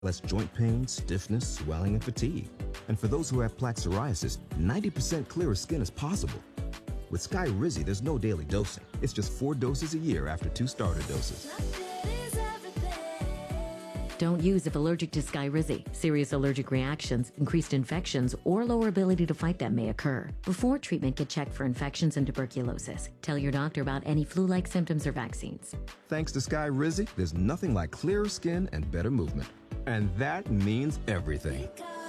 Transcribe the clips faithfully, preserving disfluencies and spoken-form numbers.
less joint pain, stiffness, swelling, and fatigue. And for those who have plaque psoriasis, ninety percent clearer skin is possible. With Skyrizi, there's no daily dosing. It's just four doses a year after two starter doses. Don't use if allergic to Skyrizi. Serious allergic reactions, increased infections, or lower ability to fight them may occur. Before treatment, get checked for infections and tuberculosis. Tell your doctor about any flu-like symptoms or vaccines. Thanks to Skyrizi, there's nothing like clearer skin and better movement. And that means everything.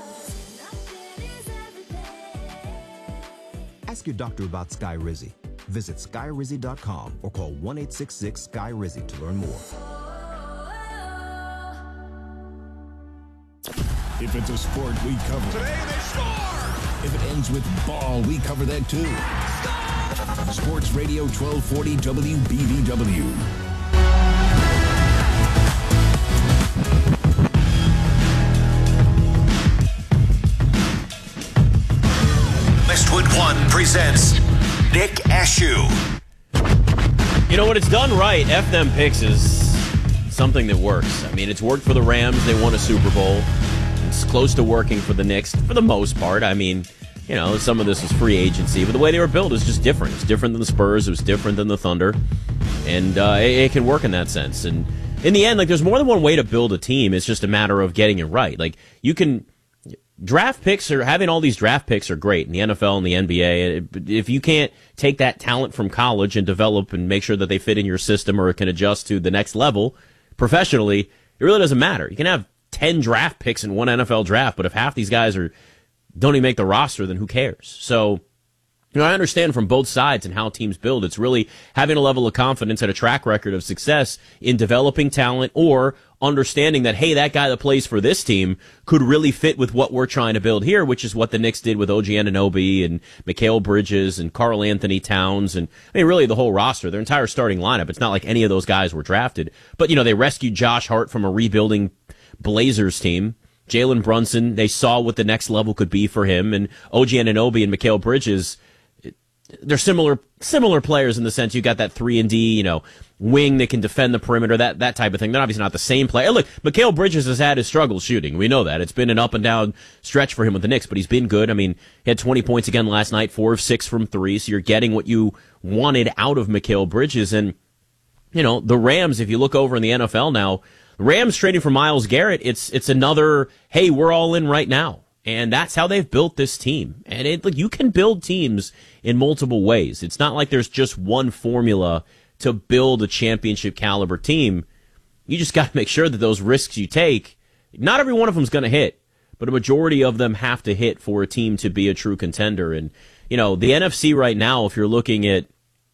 Ask your doctor about Skyrizi. Visit Skyrizi dot com or call one eight six six Skyrizi to learn more. If it's a sport, we cover it. Today they score! If it ends with ball, we cover that too. Score! Sports Radio twelve forty W B V W. Westwood One presents Nick Ashew. You know what? It's done right. F them picks is something that works. I mean, it's worked for the Rams. They won a Super Bowl. It's close to working for the Knicks for the most part. I mean, you know, some of this is free agency, but the way they were built is just different. It's different than the Spurs. It was different than the Thunder. And uh, it, it can work in that sense. And in the end, like, there's more than one way to build a team. It's just a matter of getting it right. Like, you can... Draft picks are having all these draft picks are great in the N F L and the N B A. If you can't take that talent from college and develop and make sure that they fit in your system or can adjust to the next level professionally, it really doesn't matter. You can have ten draft picks in one N F L draft, but if half these guys are don't even make the roster, then who cares? So, you know, I understand from both sides and how teams build. It's really having a level of confidence and a track record of success in developing talent or understanding that, hey, that guy that plays for this team could really fit with what we're trying to build here, which is what the Knicks did with O G Anunoby and Mikal Bridges and Karl Anthony Towns and, I mean, really the whole roster, their entire starting lineup. It's not like any of those guys were drafted. But, you know, they rescued Josh Hart from a rebuilding Blazers team. Jalen Brunson, they saw what the next level could be for him. And O G Anunoby and Mikal Bridges, they're similar similar players in the sense you got that three and D, you know, wing that can defend the perimeter, that that type of thing. They're obviously not the same player. Look, Mikal Bridges has had his struggles shooting. We know that. It's been an up and down stretch for him with the Knicks, but he's been good. I mean, he had twenty points again last night, four of six from three, so you're getting what you wanted out of Mikal Bridges. And, you know, the Rams, if you look over in the N F L now, the Rams trading for Myles Garrett, it's it's another, hey, we're all in right now. And that's how they've built this team. And it, like, you can build teams in multiple ways. It's not like there's just one formula to build a championship caliber team. You just got to make sure that those risks you take, not every one of them is going to hit, but a majority of them have to hit for a team to be a true contender. And, you know, the N F C right now, if you're looking at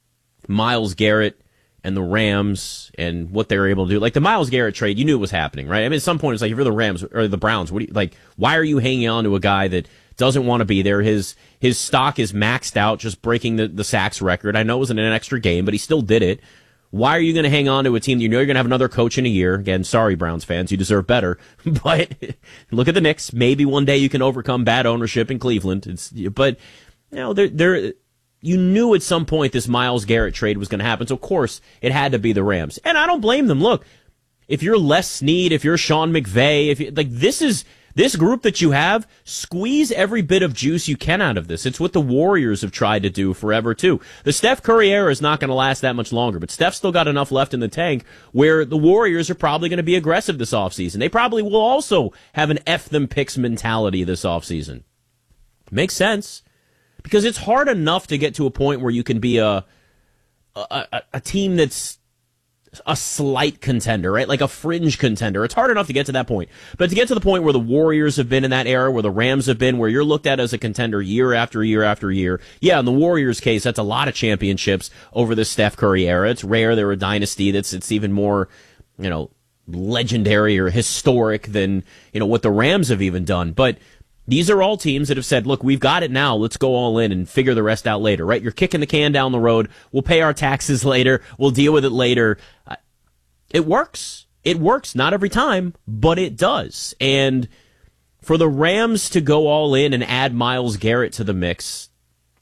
Myles Garrett and the Rams and what they were able to do, like the Myles Garrett trade, you knew it was happening, right? I mean, at some point, it's like, if you're the Rams or the Browns, what do you, like, why are you hanging on to a guy that doesn't want to be there? His his stock is maxed out, just breaking the, the sacks record. I know it was in an extra game, but he still did it. Why are you going to hang on to a team that you know you're going to have another coach in a year? Again, sorry, Browns fans, you deserve better. But look at the Knicks. Maybe one day you can overcome bad ownership in Cleveland. It's, but, you know, they're, they're, you knew at some point this Myles Garrett trade was going to happen. So, of course, it had to be the Rams. And I don't blame them. Look, if you're Les Snead, if you're Sean McVay, if you, like, this is, this group that you have, squeeze every bit of juice you can out of this. It's what the Warriors have tried to do forever, too. The Steph Curry era is not going to last that much longer, but Steph's still got enough left in the tank where the Warriors are probably going to be aggressive this offseason. They probably will also have an F them picks mentality this offseason. Makes sense. Because it's hard enough to get to a point where you can be a, a, a, a team that's a slight contender, right? Like a fringe contender. It's hard enough to get to that point. But to get to the point where the Warriors have been in that era, where the Rams have been, where you're looked at as a contender year after year after year. Yeah, in the Warriors' case, that's a lot of championships over the Steph Curry era. It's rare they're a dynasty that's it's even more, you know, legendary or historic than, you know, what the Rams have even done. But these are all teams that have said, look, we've got it now. Let's go all in and figure the rest out later, right? You're kicking the can down the road. We'll pay our taxes later. We'll deal with it later. Uh, it works. It works. Not every time, but it does. And for the Rams to go all in and add Myles Garrett to the mix,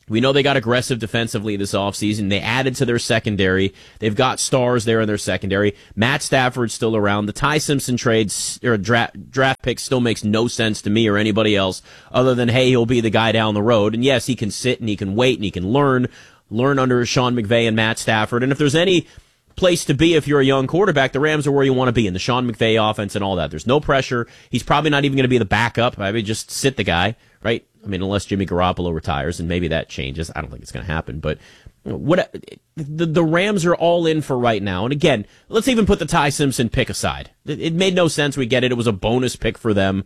We know they got aggressive defensively this offseason. They added to their secondary. They've got stars there in their secondary. Matt Stafford's still around. The Ty Simpson trade or draft, draft pick still makes no sense to me or anybody else other than, hey, he'll be the guy down the road. And yes, he can sit and he can wait and he can learn, learn under Sean McVay and Matt Stafford. And if there's any place to be if you're a young quarterback, the Rams are where you want to be in the Sean McVay offense and all that. There's no pressure. He's probably not even going to be the backup. I mean, just sit the guy, right? I mean, unless Jimmy Garoppolo retires, and maybe that changes. I don't think it's going to happen. But what the, the Rams are all in for right now. And again, let's even put the Ty Simpson pick aside. It, it made no sense. We get it. It was a bonus pick for them.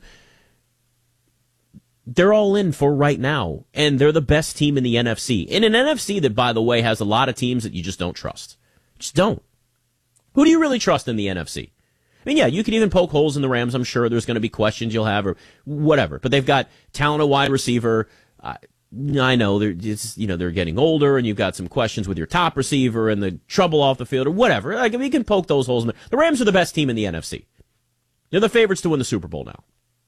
They're all in for right now, and they're the best team in the N F C. In an N F C that, by the way, has a lot of teams that you just don't trust. Just don't. Who do you really trust in the N F C? I mean, yeah, you can even poke holes in the Rams. I'm sure there's going to be questions you'll have or whatever. But they've got talent at wide receiver. Uh, I know they're it's, you know they're getting older, and you've got some questions with your top receiver and the trouble off the field or whatever. Like, we can poke those holes in there. The Rams are the best team in the N F C. They're the favorites to win the Super Bowl now.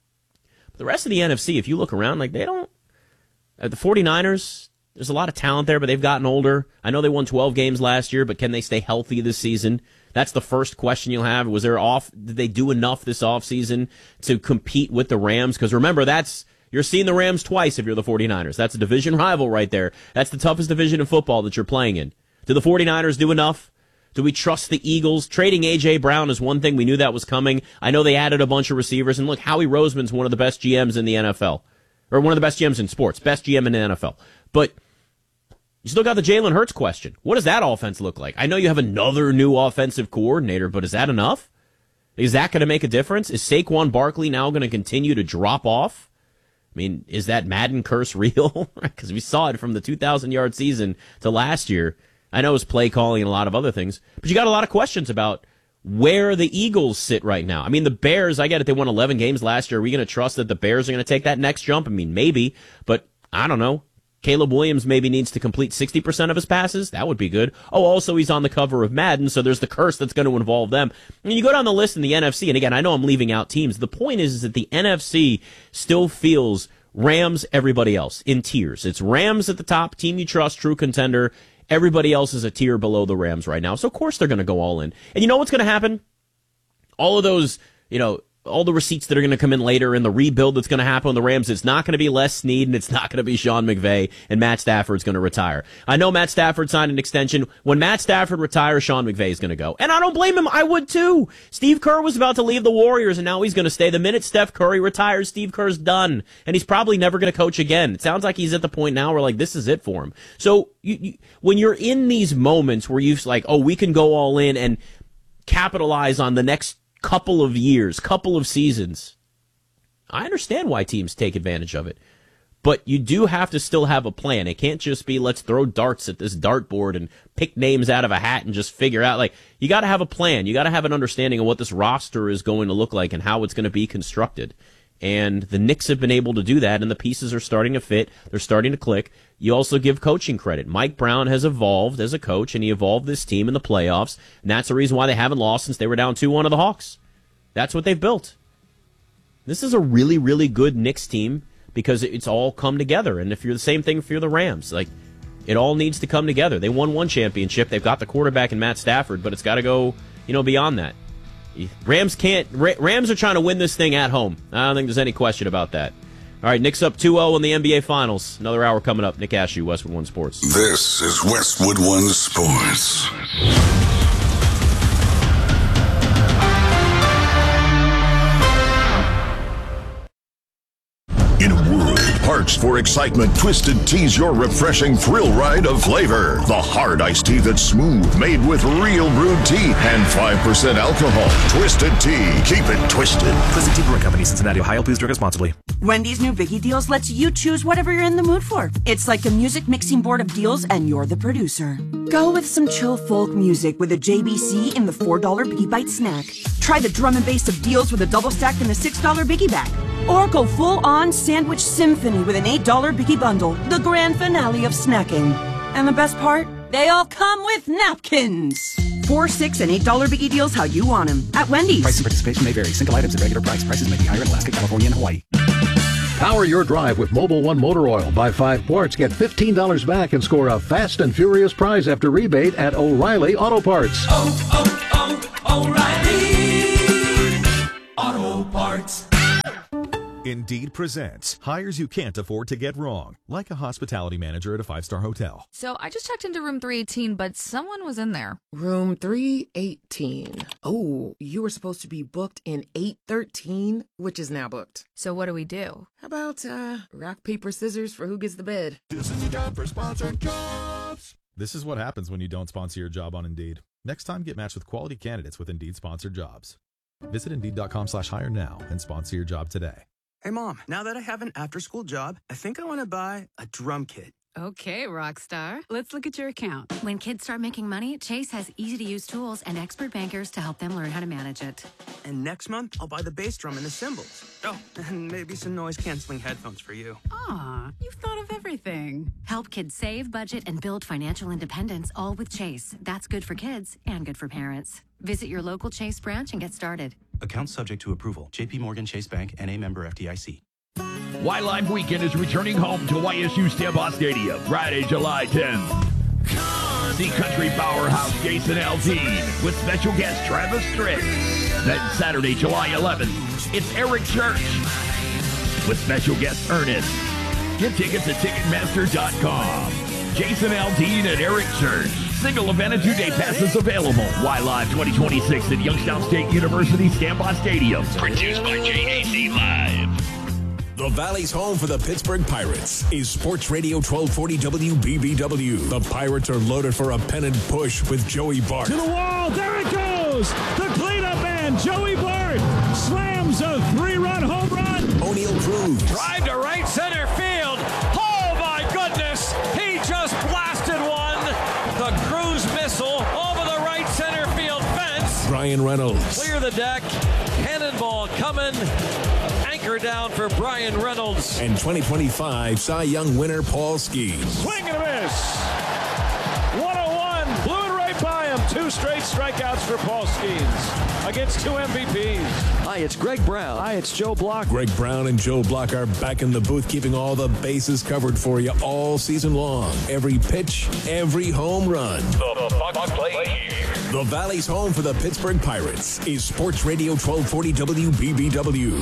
But the rest of the N F C, if you look around, like they don't. Uh, the 49ers, there's a lot of talent there, but they've gotten older. I know they won twelve games last year, but can they stay healthy this season? That's the first question you'll have. Was there off? Did they do enough this offseason to compete with the Rams? Because remember, that's you're seeing the Rams twice if you're the 49ers. That's a division rival right there. That's the toughest division in football that you're playing in. Do the 49ers do enough? Do we trust the Eagles? Trading A J. Brown is one thing. We knew that was coming. I know they added a bunch of receivers. And look, Howie Roseman's one of the best G Ms in the N F L. Or one of the best G Ms in sports. Best G M in the N F L. But you still got the Jalen Hurts question. What does that offense look like? I know you have another new offensive coordinator, but is that enough? Is that going to make a difference? Is Saquon Barkley now going to continue to drop off? I mean, is that Madden curse real? Because we saw it from the two thousand yard season to last year. I know it was play calling and a lot of other things, but you got a lot of questions about where the Eagles sit right now. I mean, the Bears, I get it, they won eleven games last year. Are we going to trust that the Bears are going to take that next jump? I mean, maybe, but I don't know. Caleb Williams maybe needs to complete sixty percent of his passes. That would be good. Oh, also he's on the cover of Madden, so there's the curse that's going to involve them. And you go down the list in the N F C, and again, I know I'm leaving out teams. The point is, is that the N F C still feels Rams, everybody else, in tiers. It's Rams at the top, team you trust, true contender. Everybody else is a tier below the Rams right now. So, of course, they're going to go all in. And you know what's going to happen? All of those, you know, all the receipts that are going to come in later and the rebuild that's going to happen on the Rams, it's not going to be Les Snead and it's not going to be Sean McVay, and Matt Stafford's going to retire. I know Matt Stafford signed an extension. When Matt Stafford retires, Sean McVay is going to go. And I don't blame him. I would too. Steve Kerr was about to leave the Warriors and now he's going to stay. The minute Steph Curry retires, Steve Kerr's done. And he's probably never going to coach again. It sounds like he's at the point now where like this is it for him. So you, you, when you're in these moments where you've like, oh, we can go all in and capitalize on the next couple of years, couple of seasons, I understand why teams take advantage of it. But you do have to still have a plan. It can't just be let's throw darts at this dartboard and pick names out of a hat and just figure out. Like, you got to have a plan. You got to have an understanding of what this roster is going to look like and how it's going to be constructed. And the Knicks have been able to do that, and the pieces are starting to fit. They're starting to click. You also give coaching credit. Mike Brown has evolved as a coach, and he evolved this team in the playoffs, and that's the reason why they haven't lost since they were down two one to the Hawks. That's what they've built. This is a really, really good Knicks team because it's all come together. And if you're the same thing if you're the Rams, like, it all needs to come together. They won one championship. They've got the quarterback in Matt Stafford, but it's got to go, you know, beyond that. Rams can't. Rams are trying to win this thing at home. I don't think there's any question about that. All right, Knicks up two oh in the N B A Finals. Another hour coming up. Nick Ashew, Westwood One Sports. This is Westwood One Sports. In a world parched for excitement, Twisted Tea's your refreshing thrill ride of flavor. The hard iced tea that's smooth, made with real brewed tea and five percent alcohol. Twisted Tea. Keep it twisted. Twisted Tea Brewing Company, Cincinnati, Ohio. Please drink responsibly. Wendy's new Biggie Deals lets you choose whatever you're in the mood for. It's like a music mixing board of deals, and you're the producer. Go with some chill folk music with a J B C in the four dollar Biggie Bite snack. Try the drum and bass of deals with a double stack in the six dollar Biggie bag. Or go full-on sandwich symphony with an eight dollar Biggie bundle, the grand finale of snacking. And the best part? They all come with napkins. Four, six, and eight dollar Biggie Deals how you want them at Wendy's. Price and participation may vary. Single items at regular price. Prices may be higher in Alaska, California, and Hawaii. Power your drive with Mobil one Motor Oil. Buy five quarts, get fifteen dollars back, and score a fast and furious prize after rebate at O'Reilly Auto Parts. Oh, oh, oh, O'Reilly Auto Parts. Indeed presents hires you can't afford to get wrong, like a hospitality manager at a five-star hotel. So I just checked into room three eighteen, but someone was in there. Room three eighteen. Oh, you were supposed to be booked in eight thirteen, which is now booked. So what do we do? How about uh, rock, paper, scissors for who gets the bed? This is your job for sponsored jobs. This is what happens when you don't sponsor your job on Indeed. Next time, get matched with quality candidates with Indeed sponsored jobs. Visit Indeed.com slash hire now and sponsor your job today. Hey, Mom, now that I have an after-school job, I think I want to buy a drum kit. Okay, Rockstar. Let's look at your account. When kids start making money, Chase has easy-to-use tools and expert bankers to help them learn how to manage it. And next month, I'll buy the bass drum and the cymbals. Oh, and maybe some noise-canceling headphones for you. Aw, you've thought of everything. Help kids save, budget, and build financial independence, all with Chase. That's good for kids and good for parents. Visit your local Chase branch and get started. Account subject to approval. J P Morgan Chase Bank, N A member F D I C. Y-Live Weekend is returning home to Y S U Stambaugh Stadium Friday, July tenth. See country powerhouse Jason Aldean with special guest Travis Tritt. Then Saturday, July eleventh, it's Eric Church with special guest Ernest. Get tickets at Ticketmaster dot com. Jason Aldean and Eric Church. Single event and two-day passes available. Y-Live twenty twenty-six at Youngstown State University Stambaugh Stadium. Produced by J A C Live. The Valley's home for the Pittsburgh Pirates is Sports Radio twelve forty W B B W. The Pirates are loaded for a pennant push with Joey Bart. To the wall, there it goes! The cleanup man, Joey Bart, slams a three-run home run. O'Neal Cruz. Drive to right center field. Oh, my goodness! He just blasted one. The Cruz missile over the right center field fence. Brian Reynolds. Clear the deck. Cannonball coming. Anchor down for Brian Reynolds. And twenty twenty-five Cy Young winner Paul Skeens. Swing and a miss. one oh one. Blew it right by him. Two straight strikeouts for Paul Skeens against two M V Ps. Hi, it's Greg Brown. Hi, it's Joe Block. Greg Brown and Joe Block are back in the booth, keeping all the bases covered for you all season long. Every pitch, every home run. The Buck play here. The Valley's home for the Pittsburgh Pirates is Sports Radio twelve forty W B B W.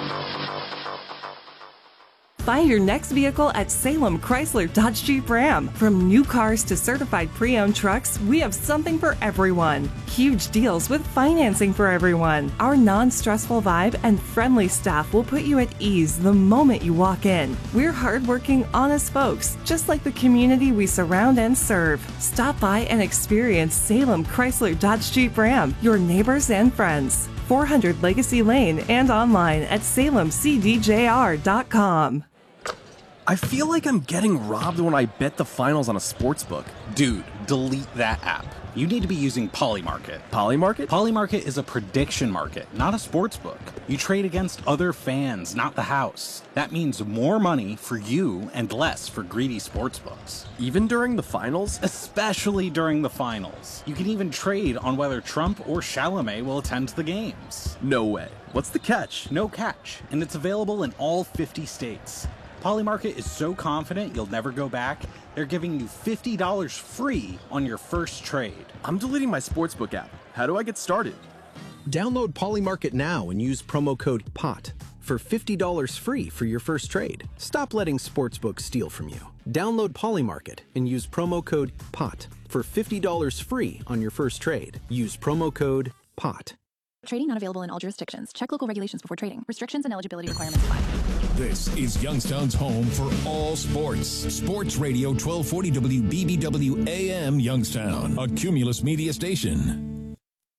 Buy your next vehicle at Salem Chrysler Dodge Jeep Ram. From new cars to certified pre-owned trucks, we have something for everyone. Huge deals with financing for everyone. Our non-stressful vibe and friendly staff will put you at ease the moment you walk in. We're hardworking, honest folks, just like the community we surround and serve. Stop by and experience Salem Chrysler Dodge Jeep Ram, your neighbors and friends. four hundred Legacy Lane and online at salem c d j r dot com. I feel like I'm getting robbed when I bet the finals on a sportsbook. Dude, delete that app. You need to be using Polymarket. Polymarket? Polymarket is a prediction market, not a sportsbook. You trade against other fans, not the house. That means more money for you and less for greedy sportsbooks. Even during the finals? Especially during the finals. You can even trade on whether Trump or Chalamet will attend the games. No way. What's the catch? No catch, and it's available in all fifty states. Polymarket is so confident you'll never go back, they're giving you fifty dollars free on your first trade. I'm deleting my sportsbook app. How do I get started? Download Polymarket now and use promo code P O T for fifty dollars free for your first trade. Stop letting sportsbooks steal from you. Download Polymarket and use promo code P O T for fifty dollars free on your first trade. Use promo code P O T. Trading not available in all jurisdictions. Check local regulations before trading. Restrictions and eligibility requirements apply. This is Youngstown's home for all sports. Sports Radio twelve forty W B B W A M Youngstown, a Cumulus media station.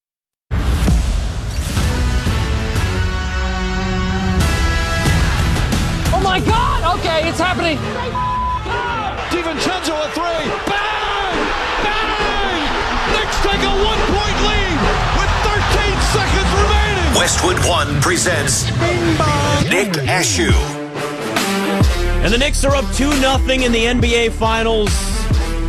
Oh my God! Okay, it's happening. DiVincenzo a three. Bang! Bang! Knicks take a one-point lead with thirteen seconds remaining. Westwood One presents Nick Ashew. And the Knicks are up two nothing in the N B A Finals.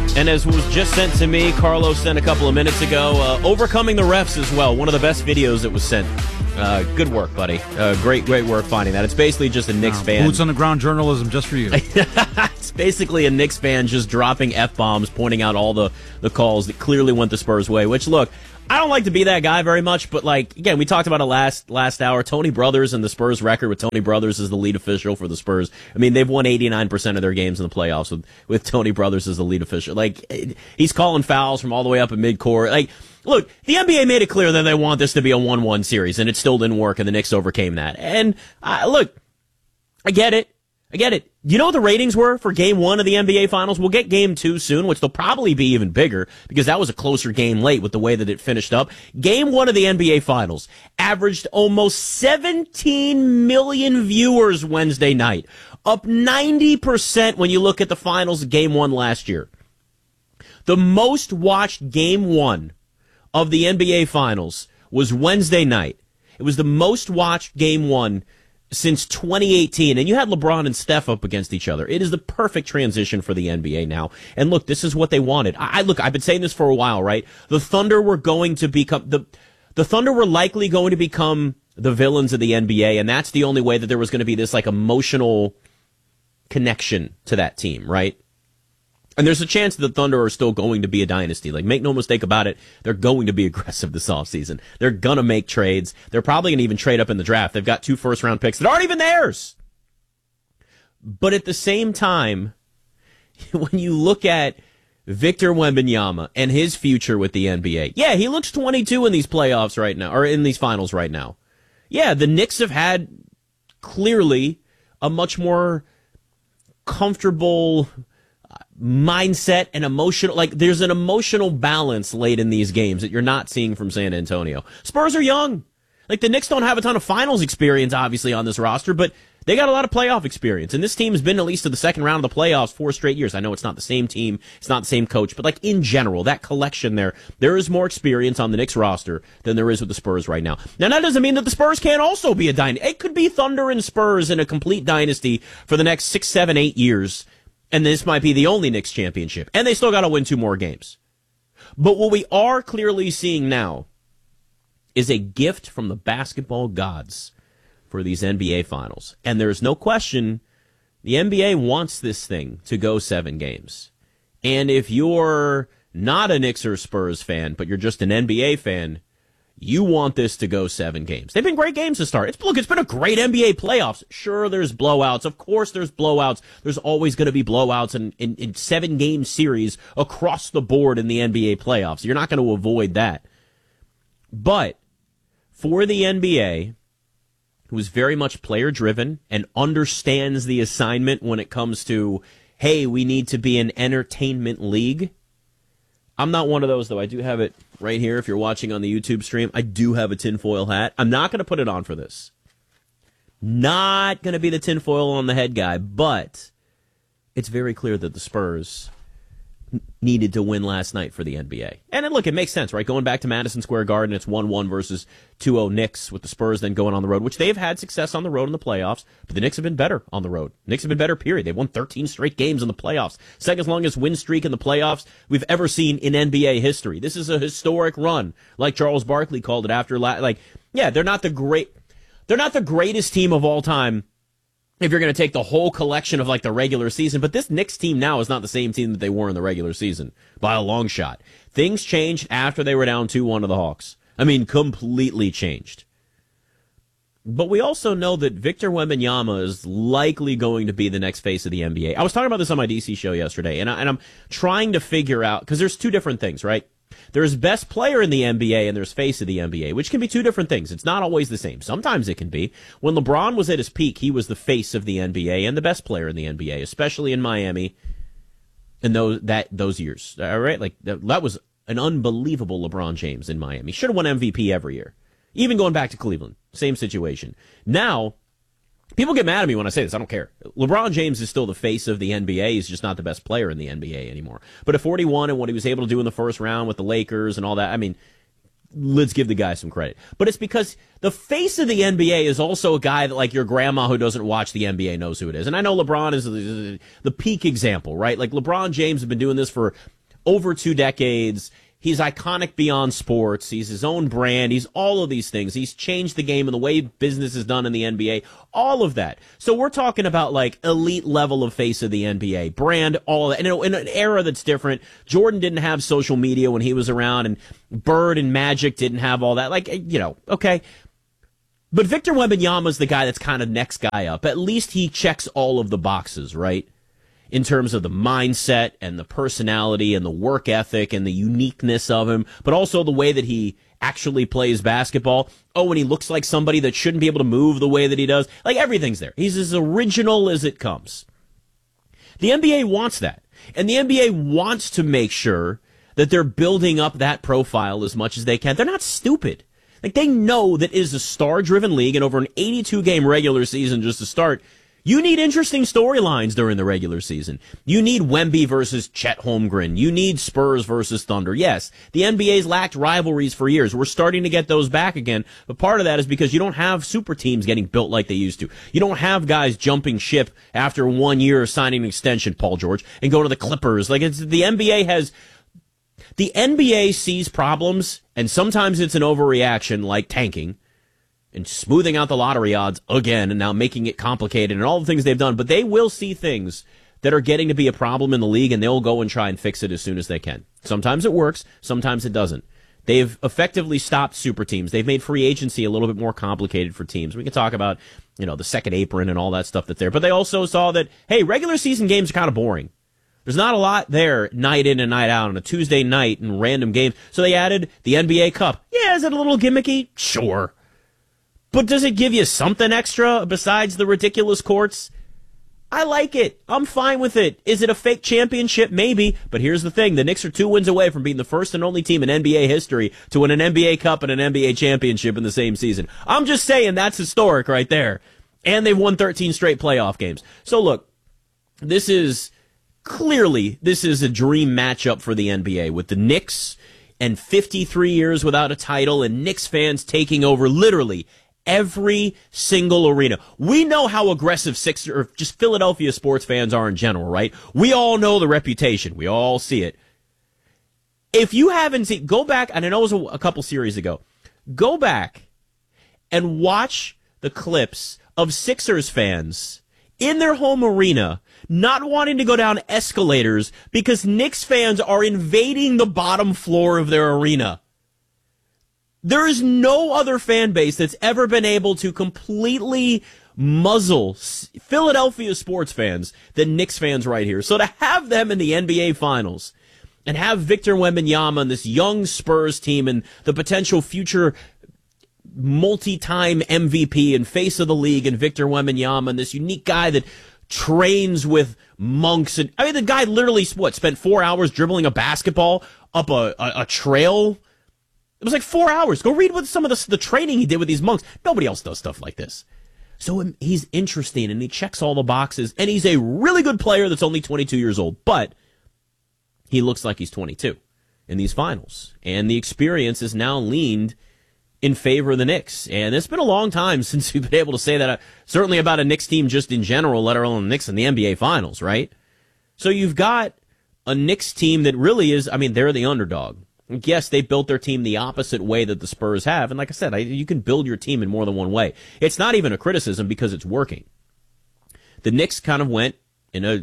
And as was just sent to me, Carlos sent a couple of minutes ago, uh, overcoming the refs as well. One of the best videos that was sent. Uh, good work, buddy. Uh, great, great work finding that. It's basically just a Knicks no, fan. Boots on the ground journalism just for you. It's basically a Knicks fan just dropping F-bombs, pointing out all the, the calls that clearly went the Spurs' way, which, look, I don't like to be that guy very much, but, like, again, we talked about it last last hour. Tony Brothers and the Spurs record with Tony Brothers as the lead official for the Spurs. I mean, they've won eighty-nine percent of their games in the playoffs with, with Tony Brothers as the lead official. Like, he's calling fouls from all the way up in midcourt. Like, look, the N B A made it clear that they want this to be a one one series, and it still didn't work, and the Knicks overcame that. And, uh, look, I get it. I get it. You know what the ratings were for game one of the N B A Finals? We'll get game two soon, which they'll probably be even bigger because that was a closer game late with the way that it finished up. Game one of the N B A Finals averaged almost seventeen million viewers Wednesday night, up ninety percent when you look at the finals of game one last year. The most watched game one of the N B A Finals was Wednesday night. It was the most watched game one since twenty eighteen, and you had LeBron and Steph up against each other. It is the perfect transition for the N B A now. And look, this is what they wanted. I, I look, I've been saying this for a while, right? The Thunder were going to become the the Thunder were likely going to become the villains of the N B A, and that's the only way that there was going to be this like emotional connection to that team, right? And there's a chance that the Thunder are still going to be a dynasty. Like, make no mistake about it, they're going to be aggressive this offseason. They're going to make trades. They're probably going to even trade up in the draft. They've got two first-round picks that aren't even theirs. But at the same time, when you look at Victor Wembanyama and his future with the N B A, yeah, he looks twenty-two in these playoffs right now, or in these finals right now. Yeah, the Knicks have had clearly a much more comfortable mindset and emotional, like there's an emotional balance late in these games that you're not seeing from San Antonio. Spurs are young. Like, the Knicks don't have a ton of finals experience, obviously, on this roster, but they got a lot of playoff experience. And this team has been at least to the second round of the playoffs four straight years. I know it's not the same team, it's not the same coach, but like in general, that collection there, there is more experience on the Knicks roster than there is with the Spurs right now. Now, that doesn't mean that the Spurs can't also be a dynasty. It could be Thunder and Spurs in a complete dynasty for the next six, seven, eight years. And this might be the only Knicks championship. And they still got to win two more games. But what we are clearly seeing now is a gift from the basketball gods for these N B A finals. And there's no question the N B A wants this thing to go seven games. And if you're not a Knicks or Spurs fan, but you're just an N B A fan, you want this to go seven games. They've been great games to start. It's, look, it's been a great N B A playoffs. Sure, there's blowouts. Of course there's blowouts. There's always going to be blowouts in, in, in seven-game series across the board in the N B A playoffs. You're not going to avoid that. But for the N B A, who is very much player-driven and understands the assignment when it comes to, hey, we need to be an entertainment league. I'm not one of those, though. I do have it right here. If you're watching on the YouTube stream, I do have a tinfoil hat. I'm not going to put it on for this. Not going to be the tinfoil on the head guy, but it's very clear that the Spurs needed to win last night for the N B A. And look, it makes sense, right? Going back to Madison Square Garden, it's one one versus two oh Knicks with the Spurs then going on the road, which they've had success on the road in the playoffs, but the Knicks have been better on the road. Knicks have been better, period. They've won thirteen straight games in the playoffs. Second longest win streak in the playoffs we've ever seen in N B A history. This is a historic run, like Charles Barkley called it after, la- like, yeah, they're not the great, they're not the greatest team of all time if you're going to take the whole collection of like the regular season, but this Knicks team now is not the same team that they were in the regular season by a long shot. Things changed after they were down two one to the Hawks. I mean, completely changed. But we also know that Victor Wembanyama is likely going to be the next face of the N B A. I was talking about this on my D C show yesterday, and, I, and I'm trying to figure out, because there's two different things, right? There's best player in the N B A and there's face of the N B A, which can be two different things. It's not always the same. Sometimes it can be. When LeBron was at his peak, he was the face of the N B A and the best player in the N B A, especially in Miami in those that those years. All right, like that, that was an unbelievable LeBron James in Miami. Should have won M V P every year. Even going back to Cleveland, same situation. Now, people get mad at me when I say this. I don't care. LeBron James is still the face of the N B A. He's just not the best player in the N B A anymore. But at forty-one and what he was able to do in the first round with the Lakers and all that, I mean, let's give the guy some credit. But it's because the face of the N B A is also a guy that, like, your grandma who doesn't watch the N B A knows who it is. And I know LeBron is the, the peak example, right? Like, LeBron James has been doing this for over two decades. He's iconic beyond sports. He's his own brand. He's all of these things. He's changed the game and the way business is done in the N B A. All of that. So we're talking about like elite level of face of the N B A. Brand, all of that. And in an era that's different, Jordan didn't have social media when he was around, and Bird and Magic didn't have all that. Like, you know, okay. But Victor Wembanyama's the guy that's kind of next guy up. At least he checks all of the boxes, right? In terms of the mindset and the personality and the work ethic and the uniqueness of him, but also the way that he actually plays basketball. Oh, and he looks like somebody that shouldn't be able to move the way that he does. Like, everything's there. He's as original as it comes. The N B A wants that. And the N B A wants to make sure that they're building up that profile as much as they can. They're not stupid. Like, they know that it is a star-driven league, and over an eighty-two game regular season just to start, you need interesting storylines during the regular season. You need Wemby versus Chet Holmgren. You need Spurs versus Thunder. Yes, the N B A's lacked rivalries for years. We're starting to get those back again. But part of that is because you don't have super teams getting built like they used to. You don't have guys jumping ship after one year of signing an extension, Paul George, and go to the Clippers. Like, it's, the N B A has... The N B A sees problems, and sometimes it's an overreaction, like tanking, and smoothing out the lottery odds again, and now making it complicated, and all the things they've done. But they will see things that are getting to be a problem in the league, and they'll go and try and fix it as soon as they can. Sometimes it works, sometimes it doesn't. They've effectively stopped super teams. They've made free agency a little bit more complicated for teams. We can talk about, you know, the second apron and all that stuff that's there. But they also saw that, hey, regular season games are kind of boring. There's not a lot there night in and night out on a Tuesday night and random games. So they added the N B A Cup. Yeah, is it a little gimmicky? Sure. But does it give you something extra besides the ridiculous courts? I like it. I'm fine with it. Is it a fake championship? Maybe. But here's the thing. The Knicks are two wins away from being the first and only team in N B A history to win an N B A Cup and an N B A championship in the same season. I'm just saying that's historic right there. And they've won thirteen straight playoff games. So look, this is clearly, this is a dream matchup for the N B A with the Knicks and fifty-three years without a title and Knicks fans taking over literally every single arena. We know how aggressive Sixers, or just Philadelphia sports fans are in general, right? We all know the reputation. We all see it. If you haven't seen, go back, and I know it was a, a couple series ago, go back and watch the clips of Sixers fans in their home arena not wanting to go down escalators because Knicks fans are invading the bottom floor of their arena. There is no other fan base that's ever been able to completely muzzle Philadelphia sports fans than Knicks fans right here. So to have them in the N B A Finals and have Victor Wembanyama and this young Spurs team and the potential future multi-time M V P and face of the league and Victor Wembanyama and this unique guy that trains with monks. And I mean, the guy literally, what, spent four hours dribbling a basketball up a, a, a trail. It was like four hours. Go read what some of the, the training he did with these monks. Nobody else does stuff like this. So he's interesting, and he checks all the boxes, and he's a really good player that's only twenty-two years old, but he looks like he's twenty-two in these finals. And the experience is now leaned in favor of the Knicks. And it's been a long time since we've been able to say that, uh, certainly about a Knicks team just in general, let alone the Knicks in the N B A Finals, right? So you've got a Knicks team that really is, I mean, they're the underdog. Yes, they built their team the opposite way that the Spurs have. And like I said, I, you can build your team in more than one way. It's not even a criticism because it's working. The Knicks kind of went in a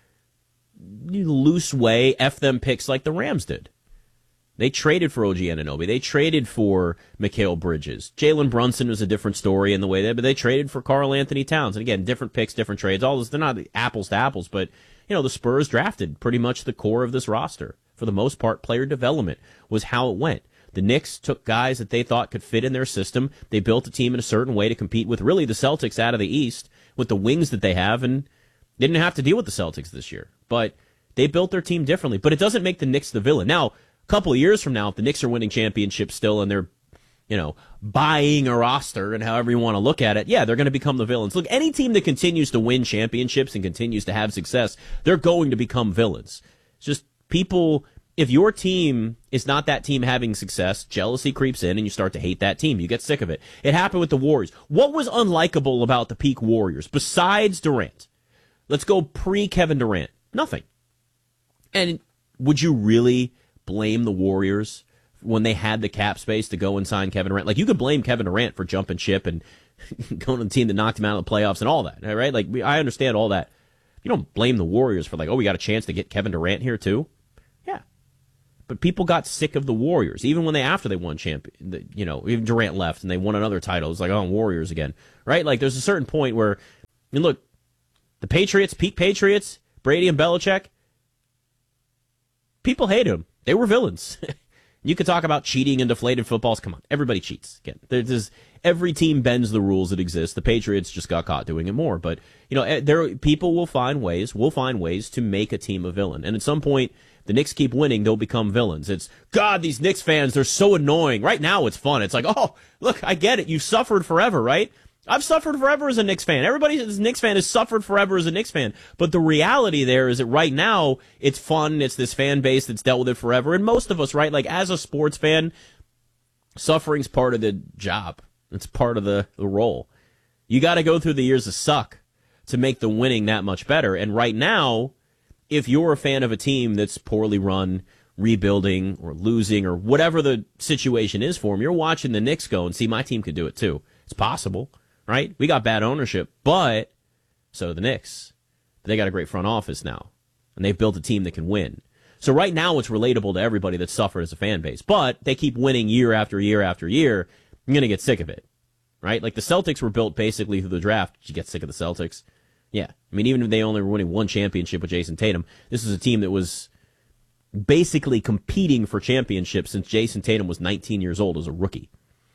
loose way, F them picks like the Rams did. They traded for O G Anunoby. They traded for Mikal Bridges. Jalen Brunson was a different story in the way that, but they traded for Karl Anthony Towns. And again, different picks, different trades. All this, they're not apples to apples, but you know, the Spurs drafted pretty much the core of this roster. For the most part, player development was how it went. The Knicks took guys that they thought could fit in their system. They built a team in a certain way to compete with really the Celtics out of the East with the wings that they have, and they didn't have to deal with the Celtics this year. But they built their team differently. But it doesn't make the Knicks the villain. Now, a couple of years from now, if the Knicks are winning championships still and they're, you know, buying a roster and however you want to look at it, yeah, they're going to become the villains. Look, any team that continues to win championships and continues to have success, they're going to become villains. It's just people, if your team is not that team having success, jealousy creeps in and you start to hate that team. You get sick of it. It happened with the Warriors. What was unlikable about the peak Warriors besides Durant? Let's go pre-Kevin Durant. Nothing. And would you really blame the Warriors when they had the cap space to go and sign Kevin Durant? Like, you could blame Kevin Durant for jumping ship and going to the team that knocked him out of the playoffs and all that, right? Like, we, I understand all that. You don't blame the Warriors for, like, oh, we got a chance to get Kevin Durant here too. Yeah. But people got sick of the Warriors, even when they, after they won champion, you know, even Durant left and they won another title. It's like, oh, Warriors again, right? Like, there's a certain point where, I mean, look, the Patriots, peak Patriots, Brady and Belichick, people hated them. They were villains. You could talk about cheating and deflated footballs. Come on, everybody cheats. Again, there's every team bends the rules that exist. The Patriots just got caught doing it more, but you know, there people will find ways. We'll find ways to make a team a villain, and at some point, the Knicks keep winning, they'll become villains. It's God, these Knicks fans, they're so annoying. Right now, it's fun. It's like, oh, look, I get it. You've suffered forever, right? I've suffered forever as a Knicks fan. Everybody as a Knicks fan has suffered forever as a Knicks fan. But the reality there is that right now, it's fun. It's this fan base that's dealt with it forever. And most of us, right, like as a sports fan, suffering's part of the job. It's part of the, the role. You got to go through the years of suck to make the winning that much better. And right now, if you're a fan of a team that's poorly run, rebuilding, or losing, or whatever the situation is for them, you're watching the Knicks go and see my team could do it too. It's possible. Right? We got bad ownership, but so do the Knicks. They got a great front office now, and they've built a team that can win. So right now it's relatable to everybody that suffered as a fan base, but they keep winning year after year after year. You're going to get sick of it, right? Like the Celtics were built basically through the draft. Did you get sick of the Celtics? Yeah. I mean, even if they only were winning one championship with Jason Tatum, this is a team that was basically competing for championships since Jason Tatum was nineteen years old as a rookie.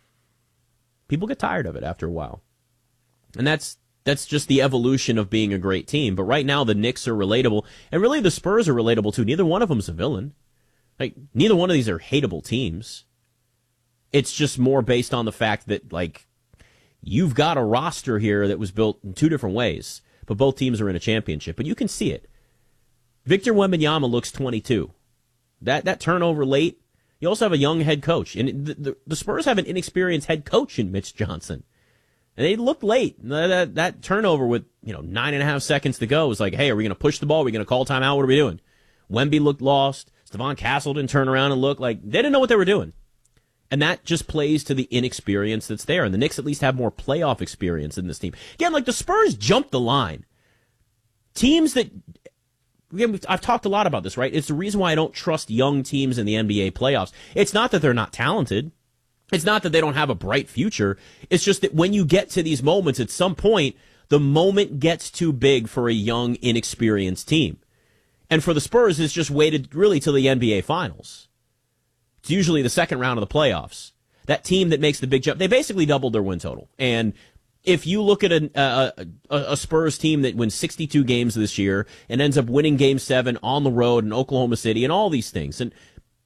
People get tired of it after a while. And that's that's just the evolution of being a great team. But right now, the Knicks are relatable. And really, the Spurs are relatable, too. Neither one of them is a villain. Like, neither one of these are hateable teams. It's just more based on the fact that, like, you've got a roster here that was built in two different ways. But both teams are in a championship. But you can see it. Victor Wembanyama looks twenty-two. That, that turnover late. You also have a young head coach. And the, the, the Spurs have an inexperienced head coach in Mitch Johnson. And they looked late. That, that turnover with, you know, nine and a half seconds to go was like, hey, are we going to push the ball? Are we going to call timeout? What are we doing? Wemby looked lost. Stephon Castle didn't turn around and look like they didn't know what they were doing. And that just plays to the inexperience that's there. And the Knicks at least have more playoff experience in this team. Again, like the Spurs jumped the line. Teams that, again, I've talked a lot about this, right? It's the reason why I don't trust young teams in the N B A playoffs. It's not that they're not talented. It's not that they don't have a bright future. It's just that when you get to these moments, at some point, the moment gets too big for a young, inexperienced team. And for the Spurs, it's just waited really till the N B A Finals. It's usually the second round of the playoffs. That team that makes the big jump, they basically doubled their win total. And if you look at a, a, a Spurs team that wins sixty-two games this year and ends up winning Game seven on the road in Oklahoma City and all these things, and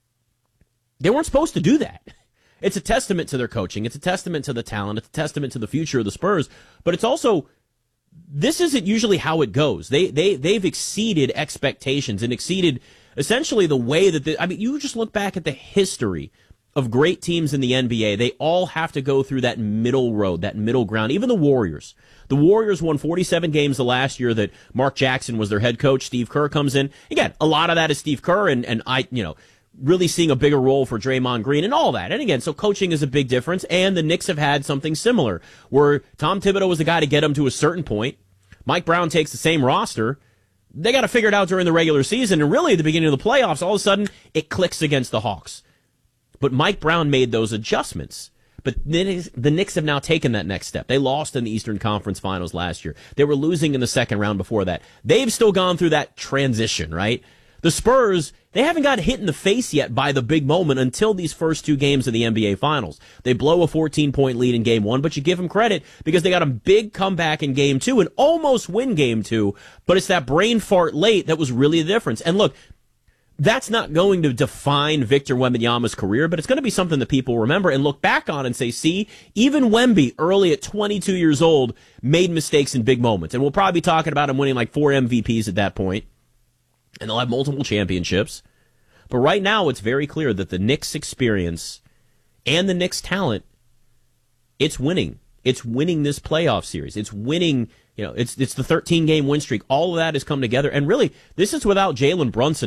they weren't supposed to do that. It's a testament to their coaching. It's a testament to the talent. It's a testament to the future of the Spurs. But it's also, this isn't usually how it goes. They, they, they've exceeded expectations and exceeded essentially the way that, the, I mean, you just look back at the history of great teams in the N B A. They all have to go through that middle road, that middle ground. Even the Warriors. The Warriors won forty-seven games the last year that Mark Jackson was their head coach. Steve Kerr comes in. Again, a lot of that is Steve Kerr and, and I, you know, really seeing a bigger role for Draymond Green and all that. And again, so coaching is a big difference, and the Knicks have had something similar, where Tom Thibodeau was the guy to get them to a certain point. Mike Brown takes the same roster. They got to figure it out during the regular season, and really at the beginning of the playoffs, all of a sudden, it clicks against the Hawks. But Mike Brown made those adjustments. But the Knicks have now taken that next step. They lost in the Eastern Conference Finals last year. They were losing in the second round before that. They've still gone through that transition, right? The Spurs, they haven't got hit in the face yet by the big moment until these first two games of the N B A Finals. They blow a fourteen-point lead in Game one, but you give them credit because they got a big comeback in Game two and almost win Game two, but it's that brain fart late that was really the difference. And look, that's not going to define Victor Wembanyama's career, but it's going to be something that people remember and look back on and say, see, even Wemby, early at twenty-two years old, made mistakes in big moments. And we'll probably be talking about him winning like four M V Ps at that point. And they'll have multiple championships. But right now, it's very clear that the Knicks' experience and the Knicks' talent, it's winning. It's winning this playoff series. It's winning, you know, it's it's the thirteen-game win streak. All of that has come together. And really, this is without Jalen Brunson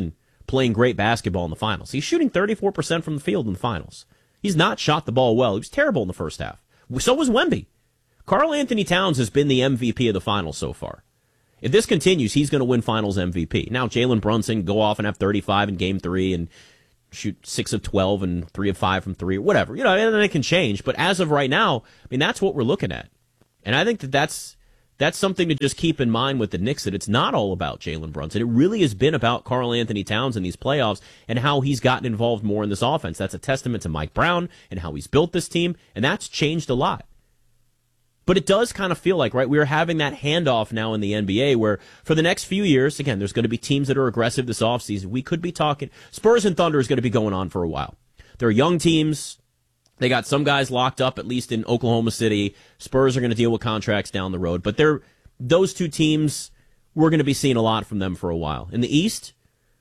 playing great basketball in the finals. He's shooting thirty-four percent from the field in the finals. He's not shot the ball well. He was terrible in the first half. So was Wemby. Karl Anthony Towns has been the M V P of the finals so far. If this continues, he's going to win finals M V P. Now, Jalen Brunson go off and have thirty-five in game three and shoot six of twelve and three of five from three, or whatever. You know, and it can change. But as of right now, I mean, that's what we're looking at. And I think that that's, that's something to just keep in mind with the Knicks, that it's not all about Jalen Brunson. It really has been about Karl Anthony Towns in these playoffs and how he's gotten involved more in this offense. That's a testament to Mike Brown and how he's built this team, and that's changed a lot. But it does kind of feel like, right, we're having that handoff now in the N B A where for the next few years, again, there's going to be teams that are aggressive this offseason. We could be talking, Spurs and Thunder is going to be going on for a while. They're young teams. They got some guys locked up, at least in Oklahoma City. Spurs are going to deal with contracts down the road. But they're, those two teams, we're going to be seeing a lot from them for a while. In the East,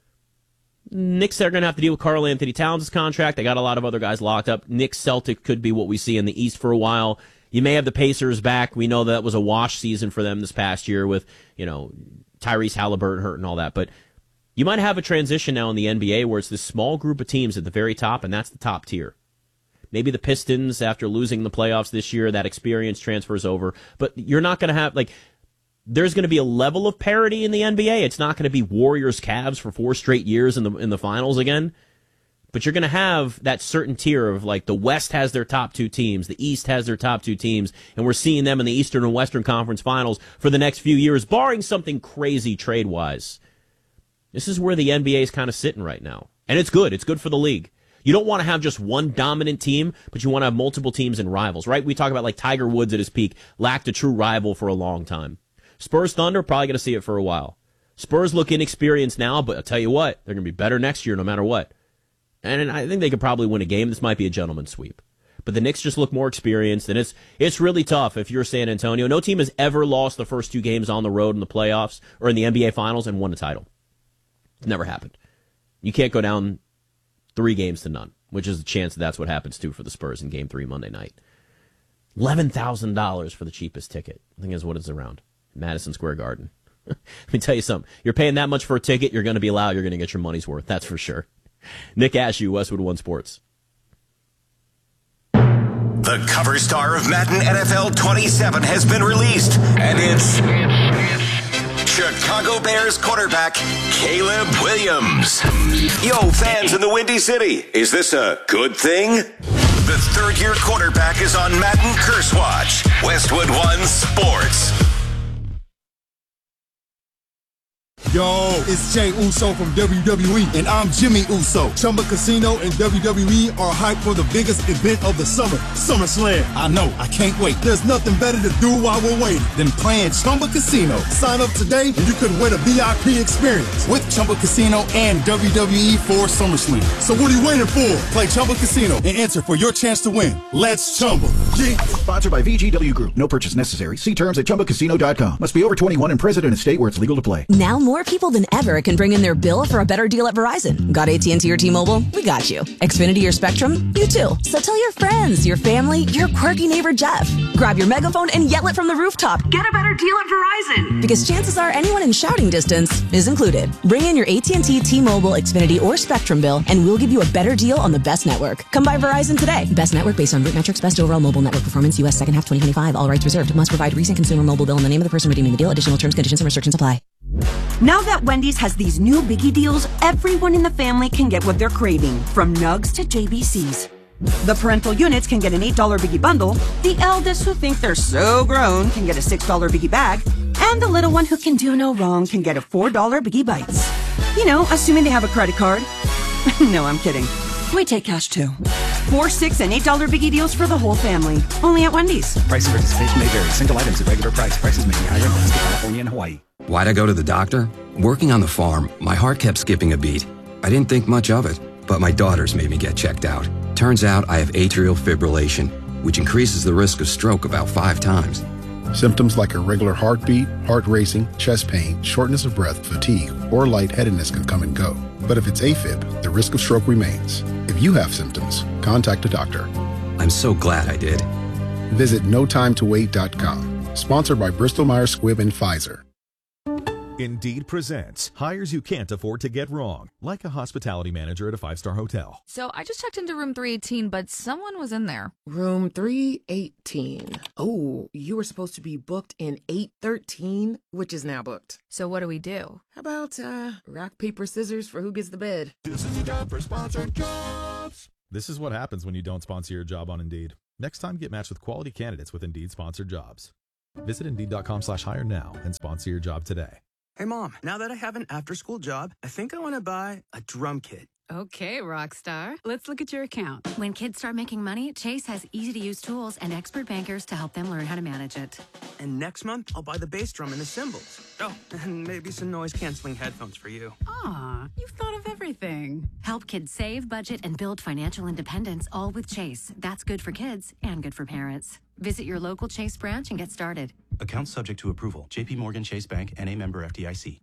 Knicks are going to have to deal with Karl Anthony Towns' contract. They got a lot of other guys locked up. Knicks Celtic could be what we see in the East for a while. You may have the Pacers back. We know that was a wash season for them this past year with, you know, Tyrese Halliburton hurt and all that. But you might have a transition now in the N B A where it's this small group of teams at the very top, and that's the top tier. Maybe the Pistons, after losing the playoffs this year, that experience transfers over. But you're not going to have, like, there's going to be a level of parity in the N B A. It's not going to be Warriors Cavs for four straight years in the in the finals again. But you're going to have that certain tier of, like, the West has their top two teams, the East has their top two teams, and we're seeing them in the Eastern and Western Conference Finals for the next few years, barring something crazy trade-wise. This is where the N B A is kind of sitting right now. And it's good. It's good for the league. You don't want to have just one dominant team, but you want to have multiple teams and rivals, right? We talk about, like, Tiger Woods at his peak, lacked a true rival for a long time. Spurs Thunder, probably going to see it for a while. Spurs look inexperienced now, but I'll tell you what, they're going to be better next year no matter what. And I think they could probably win a game. This might be a gentleman's sweep. But the Knicks just look more experienced, and it's it's really tough if you're San Antonio. No team has ever lost the first two games on the road in the playoffs or in the N B A Finals and won a title. It's never happened. You can't go down three games to none, which is a chance that that's what happens, too, for the Spurs in Game three Monday night. eleven thousand dollars for the cheapest ticket, I think is what it's around. Madison Square Garden. Let me tell you something. You're paying that much for a ticket, you're going to be loud, you're going to get your money's worth. That's for sure. Nick Ashew, Westwood One Sports. The cover star of Madden N F L twenty-seven has been released, and it's Chicago Bears quarterback Caleb Williams. Yo, fans in the Windy City, is this a good thing? The third-year quarterback is on Madden Curse Watch. Westwood One Sports. Yo, it's Jay Uso from W W E, and I'm Jimmy Uso. Chumba Casino and W W E are hyped for the biggest event of the summer, SummerSlam. I know, I can't wait. There's nothing better to do while we're waiting than playing Chumba Casino. Sign up today, and you could win a V I P experience with Chumba Casino and W W E for SummerSlam. So what are you waiting for? Play Chumba Casino and enter for your chance to win. Let's Chumba. Yeah. Sponsored by V G W Group. No purchase necessary. See terms at chumba casino dot com. Must be over twenty-one and present in a state where it's legal to play. Now more people than ever can bring in their bill for a better deal at Verizon. Got A T and T or T-Mobile? We got you. Xfinity or Spectrum? You too. So tell your friends, your family, your quirky neighbor Jeff. Grab your megaphone and yell it from the rooftop. Get a better deal at Verizon. Because chances are anyone in shouting distance is included. Bring in your A T and T, T-Mobile, Xfinity, or Spectrum bill, and we'll give you a better deal on the best network. Come by Verizon today. Best network based on root metrics, best overall mobile network performance, U S second half twenty twenty-five. All rights reserved. Must provide recent consumer mobile bill and the name of the person redeeming the deal. Additional terms, conditions, and restrictions apply. Now that Wendy's has these new Biggie deals, everyone in the family can get what they're craving, from nugs to J B Cs. The parental units can get an eight dollar Biggie bundle, the eldest who think they're so grown can get a six dollar Biggie bag, and the little one who can do no wrong can get a four dollar Biggie Bites. You know, assuming they have a credit card. No, I'm kidding. We take cash too. Four, six, and eight dollar Biggie deals for the whole family. Only at Wendy's. Price and participation may vary. Single items at regular price. Prices may be higher in Alaska, California, and Hawaii. Why'd I go to the doctor? Working on the farm, my heart kept skipping a beat. I didn't think much of it, but my daughters made me get checked out. Turns out I have atrial fibrillation, which increases the risk of stroke about five times. Symptoms like irregular heartbeat, heart racing, chest pain, shortness of breath, fatigue, or lightheadedness can come and go. But if it's AFib, the risk of stroke remains. If you have symptoms, contact a doctor. I'm so glad I did. Visit no time to wait dot com. Sponsored by Bristol Myers Squibb and Pfizer. Indeed presents hires you can't afford to get wrong, like a hospitality manager at a five-star hotel. So I just checked into room three eighteen, but someone was in there. Room three eighteen. Oh, you were supposed to be booked in eight thirteen, which is now booked. So what do we do? How about uh, rock, paper, scissors for who gets the bed? This is time for sponsored jobs. This is what happens when you don't sponsor your job on Indeed. Next time, get matched with quality candidates with Indeed sponsored jobs. Visit Indeed.com slash hire now and sponsor your job today. Hey, Mom, now that I have an after-school job, I think I want to buy a drum kit. Okay, Rockstar. Let's look at your account. When kids start making money, Chase has easy-to-use tools and expert bankers to help them learn how to manage it. And next month, I'll buy the bass drum and the cymbals. Oh, and maybe some noise-canceling headphones for you. Aw, you've thought of everything. Help kids save, budget, and build financial independence, all with Chase. That's good for kids and good for parents. Visit your local Chase branch and get started. Account subject to approval. J P Morgan Chase Bank, N A member F D I C.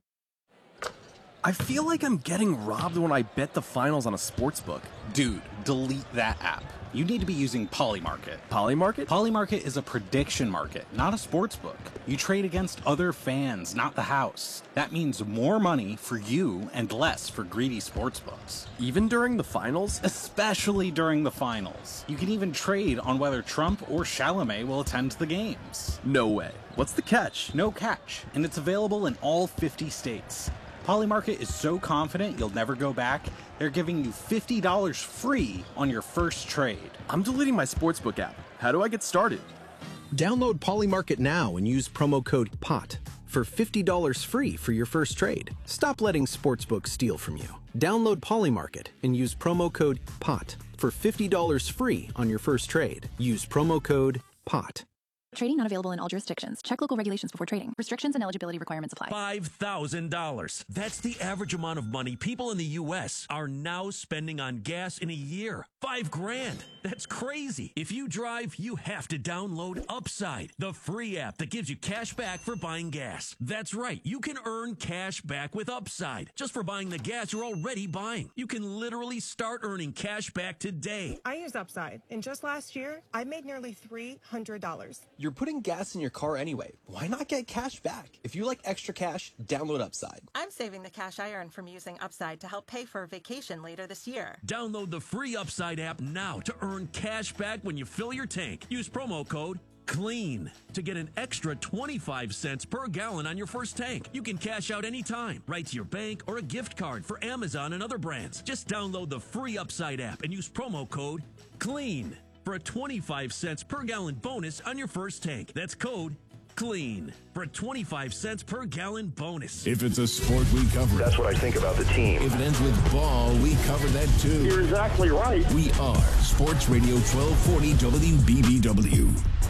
I feel like I'm getting robbed when I bet the finals on a sportsbook. Dude, delete that app. You need to be using Polymarket. Polymarket? Polymarket is a prediction market, not a sports book. You trade against other fans, not the house. That means more money for you and less for greedy sports books. Even during the finals? Especially during the finals. You can even trade on whether Trump or Chalamet will attend the games. No way. What's the catch? No catch, and it's available in all fifty states. Polymarket is so confident you'll never go back, they're giving you fifty dollars free on your first trade. I'm deleting my sportsbook app. How do I get started? Download Polymarket now and use promo code P O T for fifty dollars free for your first trade. Stop letting sportsbooks steal from you. Download Polymarket and use promo code P O T for fifty dollars free on your first trade. Use promo code P O T. Trading not available in all jurisdictions. Check local regulations before trading. Restrictions and eligibility requirements apply. five thousand dollars. That's the average amount of money people in the U S are now spending on gas in a year. Five grand. That's crazy. If you drive, you have to download Upside, the free app that gives you cash back for buying gas. That's right. You can earn cash back with Upside just for buying the gas you're already buying. You can literally start earning cash back today. I use Upside, and just last year, I made nearly three hundred dollars. You're putting gas in your car anyway. Why not get cash back? If you like extra cash, download Upside. I'm saving the cash I earn from using Upside to help pay for a vacation later this year. Download the free Upside app now to earn cash back when you fill your tank. Use promo code CLEAN to get an extra twenty-five cents per gallon on your first tank. You can cash out anytime, right to your bank or a gift card for Amazon and other brands. Just download the free Upside app and use promo code CLEAN for a twenty-five cents per gallon bonus on your first tank. That's code CLEAN for a twenty-five cents per gallon bonus. If it's a sport, we cover it. That's what I think about the team. If it ends with ball, we cover that too. You're exactly right. We are Sports Radio twelve forty W B B W.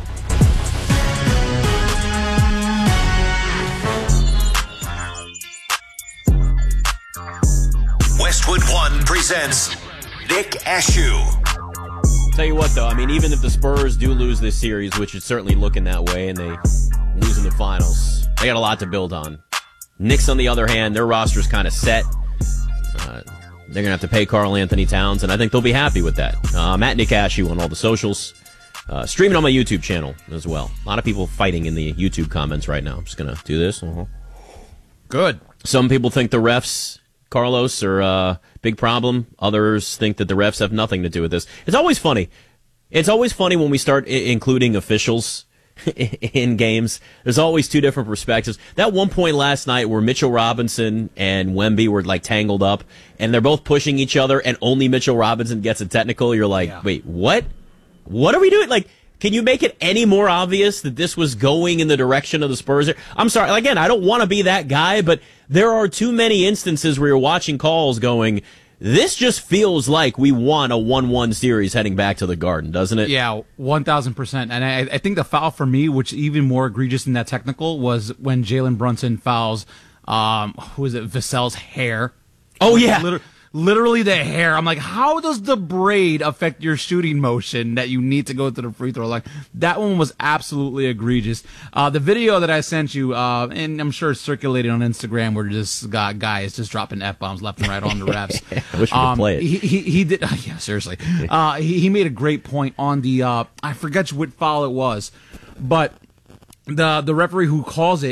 Westwood One presents Nick Ashew. Tell you what, though, I mean, even if the Spurs do lose this series, which is certainly looking that way, and they lose in the finals, they got a lot to build on. Knicks, on the other hand, their roster's kind of set. Uh, they're going to have to pay Karl Anthony Towns, and I think they'll be happy with that. Uh, I'm at Nick Ashew on all the socials. Uh, streaming on my YouTube channel as well. A lot of people fighting in the YouTube comments right now. I'm just going to do this. Uh-huh. Good. Some people think the refs, Carlos, are a uh, big problem. Others think that the refs have nothing to do with this. It's always funny. It's always funny when we start I- including officials in games. There's always two different perspectives. That one point last night where Mitchell Robinson and Wemby were like tangled up, and they're both pushing each other, and only Mitchell Robinson gets a technical. You're like, yeah. wait, what? What are we doing? Like, can you make it any more obvious that this was going in the direction of the Spurs? I'm sorry. Again, I don't want to be that guy, but there are too many instances where you're watching calls going, this just feels like we won a one one series heading back to the Garden, doesn't it? Yeah, one thousand percent. And I, I think the foul for me, which even more egregious than that technical, was when Jalen Brunson fouls, um, who was it, Vassell's hair. Oh, yeah. Literally, literally the hair. I'm like, how does the braid affect your shooting motion that you need to go to the free throw line? That one was absolutely egregious. Uh, the video that I sent you, uh, and I'm sure it's circulating on Instagram, where this guy, guy is just dropping F-bombs left and right on the refs. I wish we um, could play it. He, he, he did, yeah, seriously. Uh, he, he made a great point on the, uh, I forget what foul it was, but the, the referee who calls it,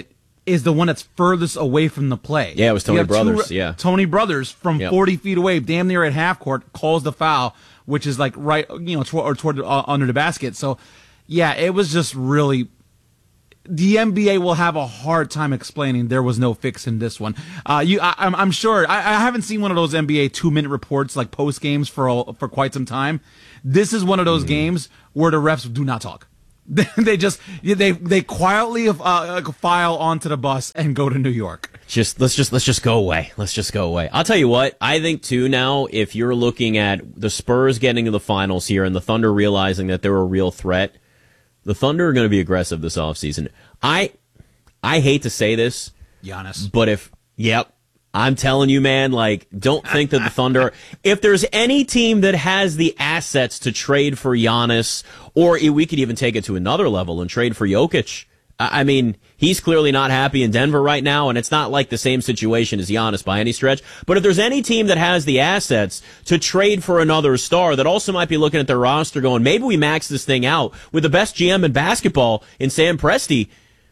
is the one that's furthest away from the play. Yeah, it was Tony You have Brothers, two- yeah. Tony Brothers from Yep. forty feet away, damn near at half court, calls the foul, which is like right, you know, toward, or toward uh, under the basket. So, yeah, it was just really. The N B A will have a hard time explaining there was no fix in this one. Uh, you, I, I'm, I'm sure. I, I haven't seen one of those N B A two minute reports like post games for a, for quite some time. This is one of those games where the refs do not talk. They just they they quietly uh, file onto the bus and go to New York. Just let's just let's just go away. Let's just go away. I'll tell you what. I think too now, if you're looking at the Spurs getting to the finals here and the Thunder realizing that they're a real threat, the Thunder are going to be aggressive this offseason. I I hate to say this, Giannis, but if yep. I'm telling you, man, like, don't think that the Thunder, if there's any team that has the assets to trade for Giannis, or we could even take it to another level and trade for Jokic. I mean, he's clearly not happy in Denver right now, and it's not like the same situation as Giannis by any stretch. But if there's any team that has the assets to trade for another star that also might be looking at their roster going, maybe we max this thing out with the best G M in basketball in Sam Presti,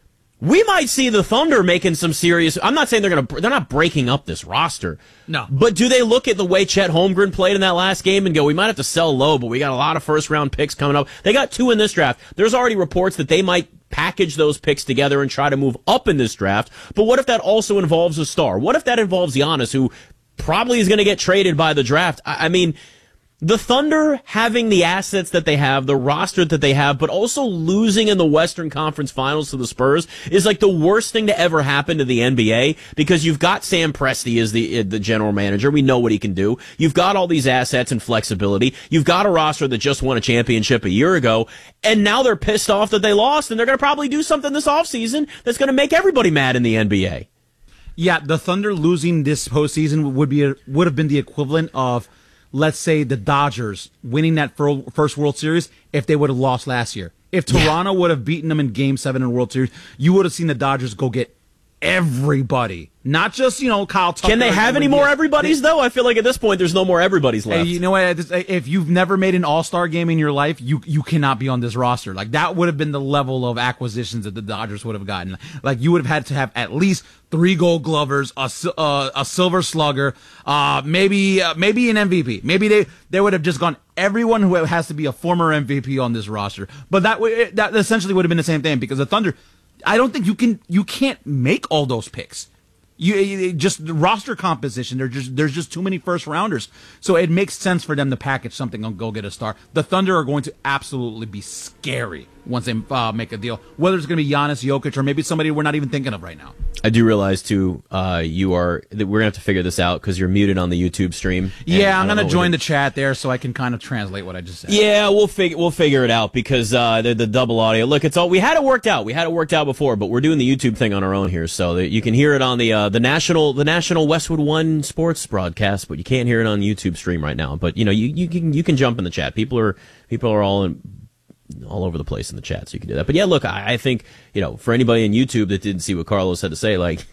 we might see the Thunder making some serious. I'm not saying they're going to. They're not breaking up this roster. No. But do they look at the way Chet Holmgren played in that last game and go, we might have to sell low, but we got a lot of first round picks coming up. They got two in this draft. There's already reports that they might package those picks together and try to move up in this draft. But what if that also involves a star? What if that involves Giannis, who probably is going to get traded by the draft? I, I mean. The Thunder having the assets that they have, the roster that they have, but also losing in the Western Conference Finals to the Spurs is like the worst thing to ever happen to the N B A, because you've got Sam Presti as the the general manager. We know what he can do. You've got all these assets and flexibility. You've got a roster that just won a championship a year ago, and now they're pissed off that they lost, and they're going to probably do something this offseason that's going to make everybody mad in the N B A. Yeah, the Thunder losing this postseason would be a, would have been the equivalent of, let's say, the Dodgers winning that first World Series if they would have lost last year. If Toronto yeah. would have beaten them in Game seven in the World Series, you would have seen the Dodgers go get everybody. Not just, you know, Kyle Tucker. Can they have any more everybody's, though? I feel like at this point there's no more everybody's left. Hey, you know what? If you've never made an all-star game in your life, you you cannot be on this roster. Like, that would have been the level of acquisitions that the Dodgers would have gotten. Like, you would have had to have at least three Gold Glovers, a, uh, a Silver Slugger, uh, maybe uh, maybe an M V P. Maybe they, they would have just gone everyone who has to be a former M V P on this roster. But that that essentially would have been the same thing, because the Thunder, I don't think you can you can't make all those picks. You, you just the roster composition. There's just there's just too many first rounders. So it makes sense for them to package something and go get a star. The Thunder are going to absolutely be scary once they uh, make a deal. Whether it's going to be Giannis, Jokic, or maybe somebody we're not even thinking of right now. I do realize too, uh, you are that we're gonna have to figure this out because you're muted on the YouTube stream. Yeah, I'm gonna join the chat there so I can kind of translate what I just said. Yeah, we'll figure we'll figure it out because uh, the, the double audio. Look, it's all we had it worked out. We had it worked out before, but we're doing the YouTube thing on our own here, so that you can hear it on the uh, the national the national Westwood One sports broadcast, but you can't hear it on the YouTube stream right now. But you know, you you can you can jump in the chat. People are people are all in. all over the place in the chat, so you can do that. But yeah, look, I, I think, you know, for anybody on YouTube that didn't see what Carlos had to say, like,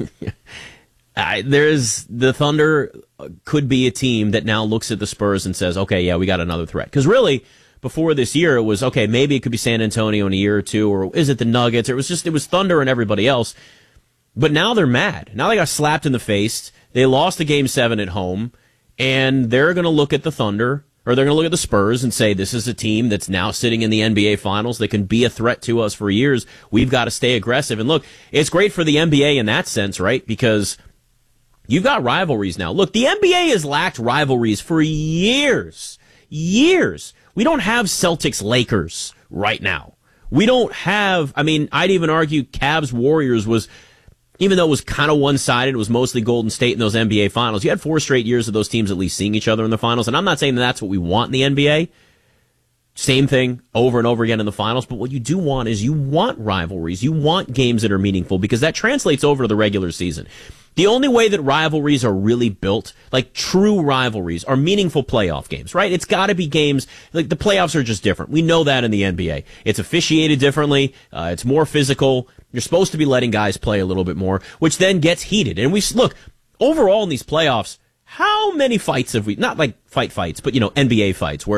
I, there's the Thunder could be a team that now looks at the Spurs and says, okay, yeah, we got another threat. Because really, before this year, it was, okay, maybe it could be San Antonio in a year or two, or is it the Nuggets? Or it was just, it was Thunder and everybody else. But now they're mad. Now they got slapped in the face. They lost a game seven at home, and they're going to look at the Thunder, or they're going to look at the Spurs and say, this is a team that's now sitting in the N B A Finals that can be a threat to us for years. We've got to stay aggressive. And look, it's great for the N B A in that sense, right? Because you've got rivalries now. Look, the N B A has lacked rivalries for years. Years. We don't have Celtics-Lakers right now. We don't have, I mean, I'd even argue Cavs-Warriors was, even though it was kind of one-sided, it was mostly Golden State in those N B A Finals. You had four straight years of those teams at least seeing each other in the Finals, and I'm not saying that that's what we want in the N B A. Same thing over and over again in the Finals, but what you do want is you want rivalries. You want games that are meaningful, because that translates over to the regular season. The only way that rivalries are really built, like true rivalries, are meaningful playoff games, right? It's got to be games, like the playoffs are just different. We know that in the N B A. It's officiated differently. Uh, it's more physical. You're supposed to be letting guys play a little bit more, which then gets heated. And we look, overall in these playoffs, how many fights have we, not like fight fights, but, you know, N B A fights where it's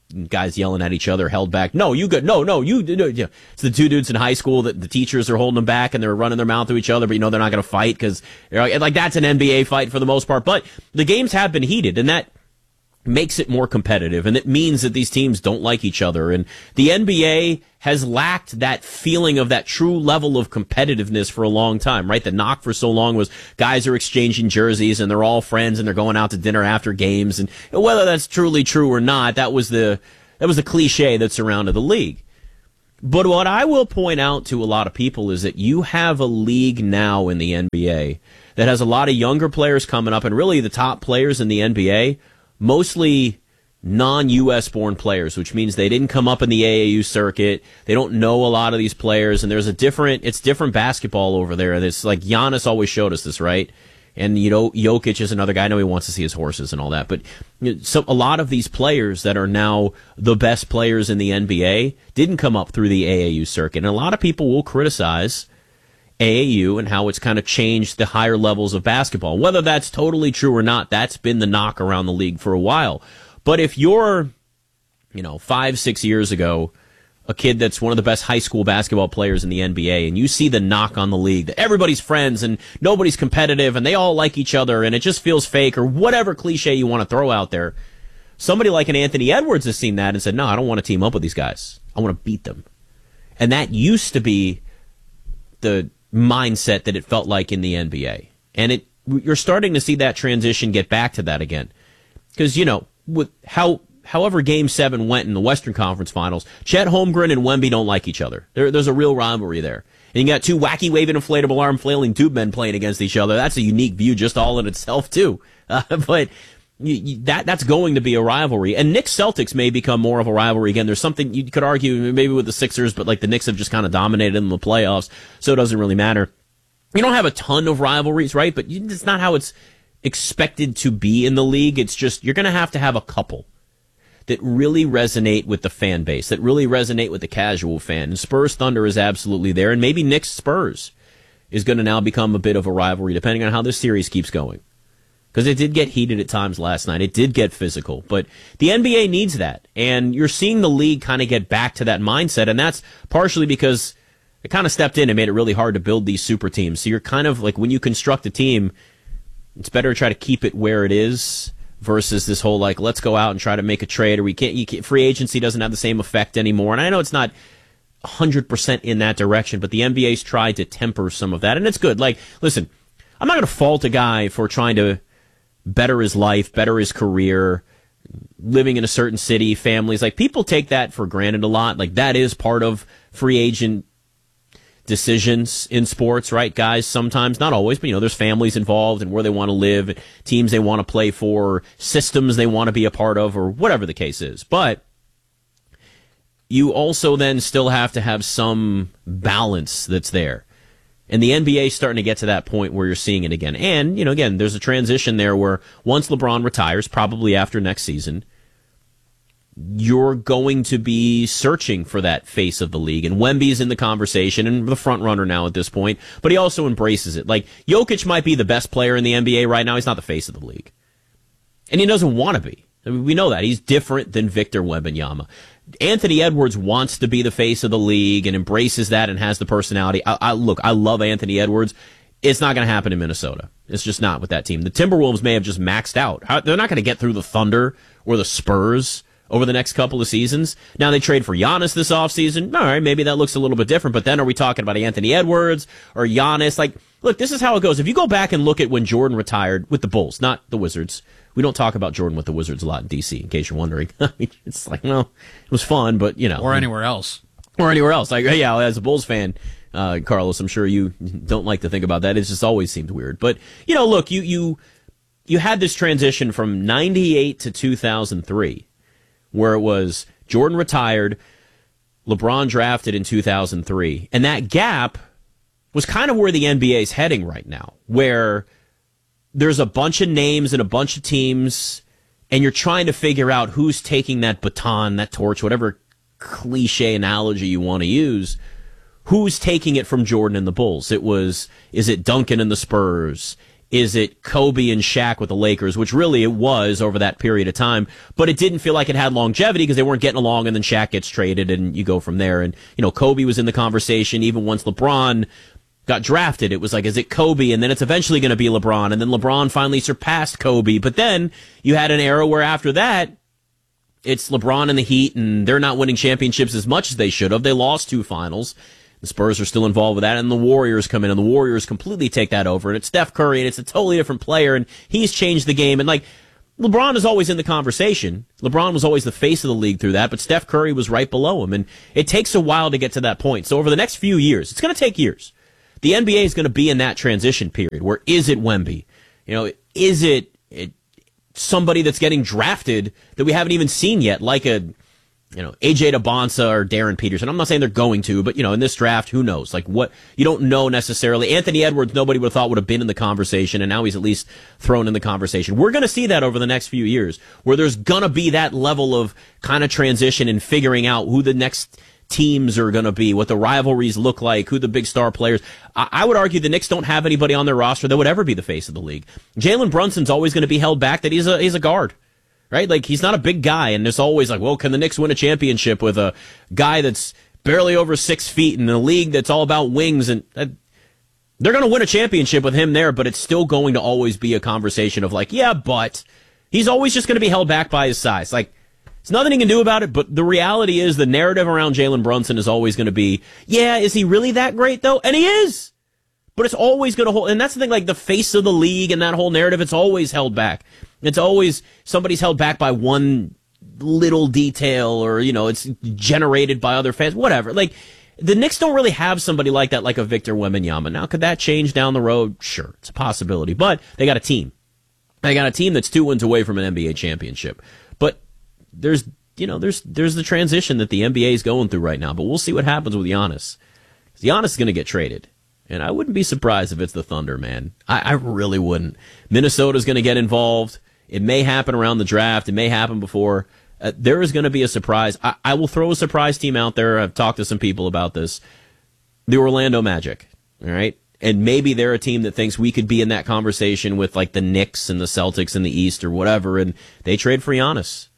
guys yelling at each other, held back. No, you good. No, no, you. No, yeah. It's the two dudes in high school that the teachers are holding them back and they're running their mouth to each other, but you know they're not going to fight because like that's an N B A fight for the most part. But the games have been heated, and that makes it more competitive, and it means that these teams don't like each other. And the N B A has lacked that feeling of that true level of competitiveness for a long time, right? The knock for so long was guys are exchanging jerseys and they're all friends and they're going out to dinner after games. And whether that's truly true or not, that was the that was the cliche that surrounded the league. But what I will point out to a lot of people is that you have a league now in the N B A that has a lot of younger players coming up, and really the top players in the N B A mostly non-U S born players, which means they didn't come up in the A A U circuit. They don't know a lot of these players, and there's a different, it's different basketball over there. And it's like Giannis always showed us this, right? And, you know, Jokic is another guy. I know he wants to see his horses and all that, but you know, so a lot of these players that are now the best players in the N B A didn't come up through the A A U circuit. And a lot of people will criticize A A U and how it's kind of changed the higher levels of basketball. Whether that's totally true or not, that's been the knock around the league for a while. But if you're, you know, five, six years ago, a kid that's one of the best high school basketball players in the N B A, and you see the knock on the league, that everybody's friends and nobody's competitive and they all like each other and it just feels fake, or whatever cliche you want to throw out there, somebody like an Anthony Edwards has seen that and said, no, I don't want to team up with these guys. I want to beat them. And that used to be the mindset that it felt like in the N B A. And it you're starting to see that transition get back to that again. Because, you know, with how however Game seven went in the Western Conference Finals, Chet Holmgren and Wemby don't like each other. There, there's a real rivalry there. And you got two wacky waving inflatable arm flailing tube men playing against each other. That's a unique view just all in itself, too. Uh, but you, you, that that's going to be a rivalry. And Knicks Celtics may become more of a rivalry again. There's something you could argue maybe with the Sixers, but like the Knicks have just kind of dominated in the playoffs, so it doesn't really matter. You don't have a ton of rivalries, right? But you, it's not how it's expected to be in the league. It's just you're going to have to have a couple that really resonate with the fan base, that really resonate with the casual fan. And Spurs Thunder is absolutely there, and maybe Knicks Spurs is going to now become a bit of a rivalry, depending on how this series keeps going. Because it did get heated at times last night. It did get physical. But the N B A needs that. And you're seeing the league kind of get back to that mindset, and that's partially because it kind of stepped in and made it really hard to build these super teams. So you're kind of like, when you construct a team, it's better to try to keep it where it is versus this whole, like, let's go out and try to make a trade, or we can't, you can't, free agency doesn't have the same effect anymore. And I know it's not one hundred percent in that direction, but the N B A's tried to temper some of that, and it's good. Like, listen, I'm not going to fault a guy for trying to better his life, better his career, living in a certain city, families. Like, people take that for granted a lot. Like, that is part of free agent decisions in sports, right, guys? Sometimes, not always, but, you know, there's families involved and where they want to live, teams they want to play for, systems they want to be a part of, or whatever the case is. But you also then still have to have some balance that's there. And the N B A is starting to get to that point where you're seeing it again. And, you know, again, there's a transition there where once LeBron retires, probably after next season, you're going to be searching for that face of the league. And Wemby's in the conversation and the front runner now at this point, but he also embraces it. Like, Jokic might be the best player in the N B A right now. He's not the face of the league. And he doesn't want to be. I mean, we know that. He's different than Victor Wembanyama. Anthony Edwards wants to be the face of the league and embraces that and has the personality. I, I look, I love Anthony Edwards. It's not going to happen in Minnesota. It's just not with that team. The Timberwolves may have just maxed out. How, they're not going to get through the Thunder or the Spurs over the next couple of seasons. Now they trade for Giannis this offseason. All right, maybe that looks a little bit different, but then are we talking about Anthony Edwards or Giannis? Like, look, this is how it goes. If you go back and look at when Jordan retired with the Bulls, not the Wizards. We don't talk about Jordan with the Wizards a lot in D C, in case you're wondering. I mean, it's like, well, it was fun, but, you know. Or anywhere else. Or anywhere else. Like, yeah, as a Bulls fan, uh, Carlos, I'm sure you don't like to think about that. It just always seemed weird. But, you know, look, you you you had this transition from ninety-eight to two thousand three, where it was Jordan retired, LeBron drafted in two thousand three. And that gap was kind of where the N B A is heading right now, where there's a bunch of names and a bunch of teams, and you're trying to figure out who's taking that baton, that torch, whatever cliche analogy you want to use, who's taking it from Jordan and the Bulls. It was, is it Duncan and the Spurs? Is it Kobe and Shaq with the Lakers, which really it was over that period of time, but it didn't feel like it had longevity because they weren't getting along, and then Shaq gets traded and you go from there. And, you know, Kobe was in the conversation even once LeBron got drafted. It was like, is it Kobe? And then it's eventually going to be LeBron. And then LeBron finally surpassed Kobe. But then you had an era where after that, it's LeBron and the Heat, and they're not winning championships as much as they should have. They lost two finals. The Spurs are still involved with that, and the Warriors come in, and the Warriors completely take that over. And it's Steph Curry, and it's a totally different player, and he's changed the game. And, like, LeBron is always in the conversation. LeBron was always the face of the league through that, but Steph Curry was right below him. And it takes a while to get to that point. So over the next few years, it's going to take years. The N B A is going to be in that transition period where is it Wemby? You know, is it, it somebody that's getting drafted that we haven't even seen yet, like a, you know, A J Debonsa or Darren Peterson. I'm not saying they're going to, but, you know, in this draft, who knows? Like, what, you don't know necessarily. Anthony Edwards, nobody would have thought would have been in the conversation, and now he's at least thrown in the conversation. We're going to see that over the next few years, where there's going to be that level of kind of transition and figuring out who the next teams are going to be, what the rivalries look like, who the big star players. I, I would argue the Knicks don't have anybody on their roster that would ever be the face of the league. Jalen Brunson's always going to be held back that he's a, he's a guard. Right? Like, he's not a big guy, and there's always like, well, can the Knicks win a championship with a guy that's barely over six feet in a league that's all about wings? And uh, they're going to win a championship with him there, but it's still going to always be a conversation of like, yeah, but he's always just going to be held back by his size. Like, there's nothing he can do about it, but the reality is the narrative around Jalen Brunson is always going to be, yeah, is he really that great, though? And he is! But it's always going to hold, and that's the thing, like the face of the league and that whole narrative, it's always held back. It's always, somebody's held back by one little detail, or, you know, it's generated by other fans, whatever. Like, the Knicks don't really have somebody like that, like a Victor Wembanyama. Now, could that change down the road? Sure, it's a possibility. But they got a team. They got a team that's two wins away from an N B A championship. But there's, you know, there's there's the transition that the N B A is going through right now. But we'll see what happens with Giannis. Giannis is going to get traded. And I wouldn't be surprised if it's the Thunder, man. I, I really wouldn't. Minnesota's going to get involved. It may happen around the draft. It may happen before. Uh, there is going to be a surprise. I, I will throw a surprise team out there. I've talked to some people about this. The Orlando Magic, all right? And maybe they're a team that thinks we could be in that conversation with, like, the Knicks and the Celtics in the East or whatever, and they trade for Giannis.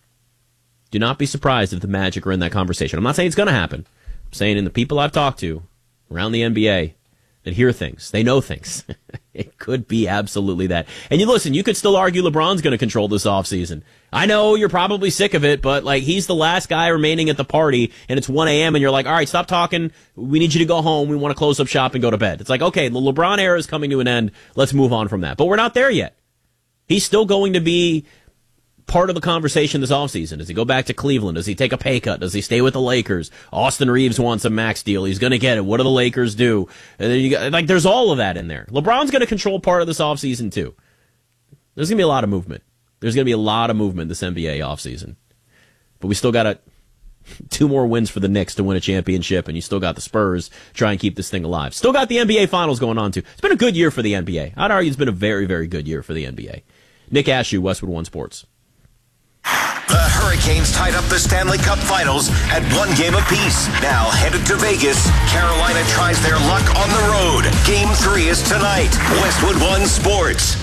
Do not be surprised if the Magic are in that conversation. I'm not saying it's going to happen. I'm saying in the people I've talked to around the N B A that hear things, they know things. It could be absolutely that. And you listen, you could still argue LeBron's going to control this offseason. I know you're probably sick of it, but like he's the last guy remaining at the party, and it's one a.m. and you're like, all right, stop talking. We need you to go home. We want to close up shop and go to bed. It's like, okay, the LeBron era is coming to an end. Let's move on from that. But we're not there yet. He's still going to be part of the conversation this offseason. Does he go back to Cleveland? Does he take a pay cut? Does he stay with the Lakers? Austin Reeves wants a max deal. He's going to get it. What do the Lakers do? And then you got, like, there's all of that in there. LeBron's going to control part of this offseason, too. There's going to be a lot of movement. There's going to be a lot of movement this N B A offseason. But we still got a, two more wins for the Knicks to win a championship, and you still got the Spurs try and keep this thing alive. Still got the N B A Finals going on, too. It's been a good year for the N B A. I'd argue it's been a very, very good year for the N B A. Nick Ashew, Westwood One Sports. The Hurricanes tied up the Stanley Cup Finals at one game apiece. Now headed to Vegas, Carolina tries their luck on the road. Game three is tonight. Westwood One Sports.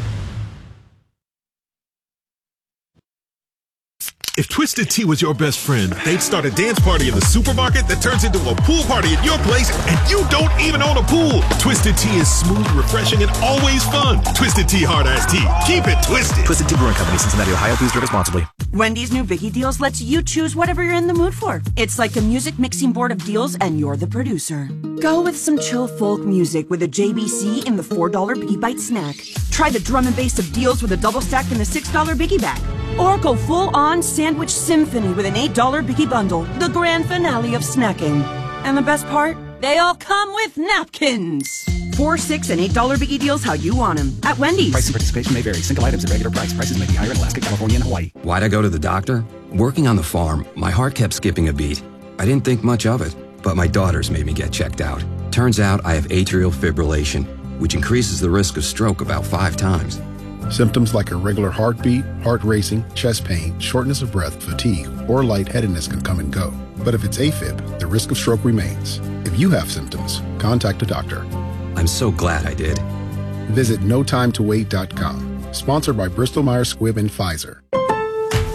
If Twisted Tea was your best friend, they'd start a dance party in the supermarket that turns into a pool party at your place, and you don't even own a pool. Twisted Tea is smooth, refreshing, and always fun. Twisted Tea Hard Iced Tea. Keep it twisted. Twisted Tea Brewing Company, Cincinnati, Ohio. Please drink responsibly. Wendy's new Biggie Deals lets you choose whatever you're in the mood for. It's like a music mixing board of deals, and you're the producer. Go with some chill folk music with a J B C in the four dollar Biggie Bite snack. Try the drum and bass of deals with a double stack in the six dollar Biggie Bag. Or go full-on sandwich symphony with an eight dollar Biggie Bundle, the grand finale of snacking. And the best part? They all come with napkins. Four, six, and eight dollar Biggie Deals how you want them at Wendy's. Price and participation may vary. Single items at regular price. Prices may be higher in Alaska, California, and Hawaii. Why'd I go to the doctor? Working on the farm, my heart kept skipping a beat. I didn't think much of it, but my daughters made me get checked out. Turns out I have atrial fibrillation, which increases the risk of stroke about five times. Symptoms like irregular heartbeat, heart racing, chest pain, shortness of breath, fatigue, or lightheadedness can come and go. But if it's AFib, the risk of stroke remains. If you have symptoms, contact a doctor. I'm so glad I did. Visit no time to wait dot com. Sponsored by Bristol Myers Squibb and Pfizer.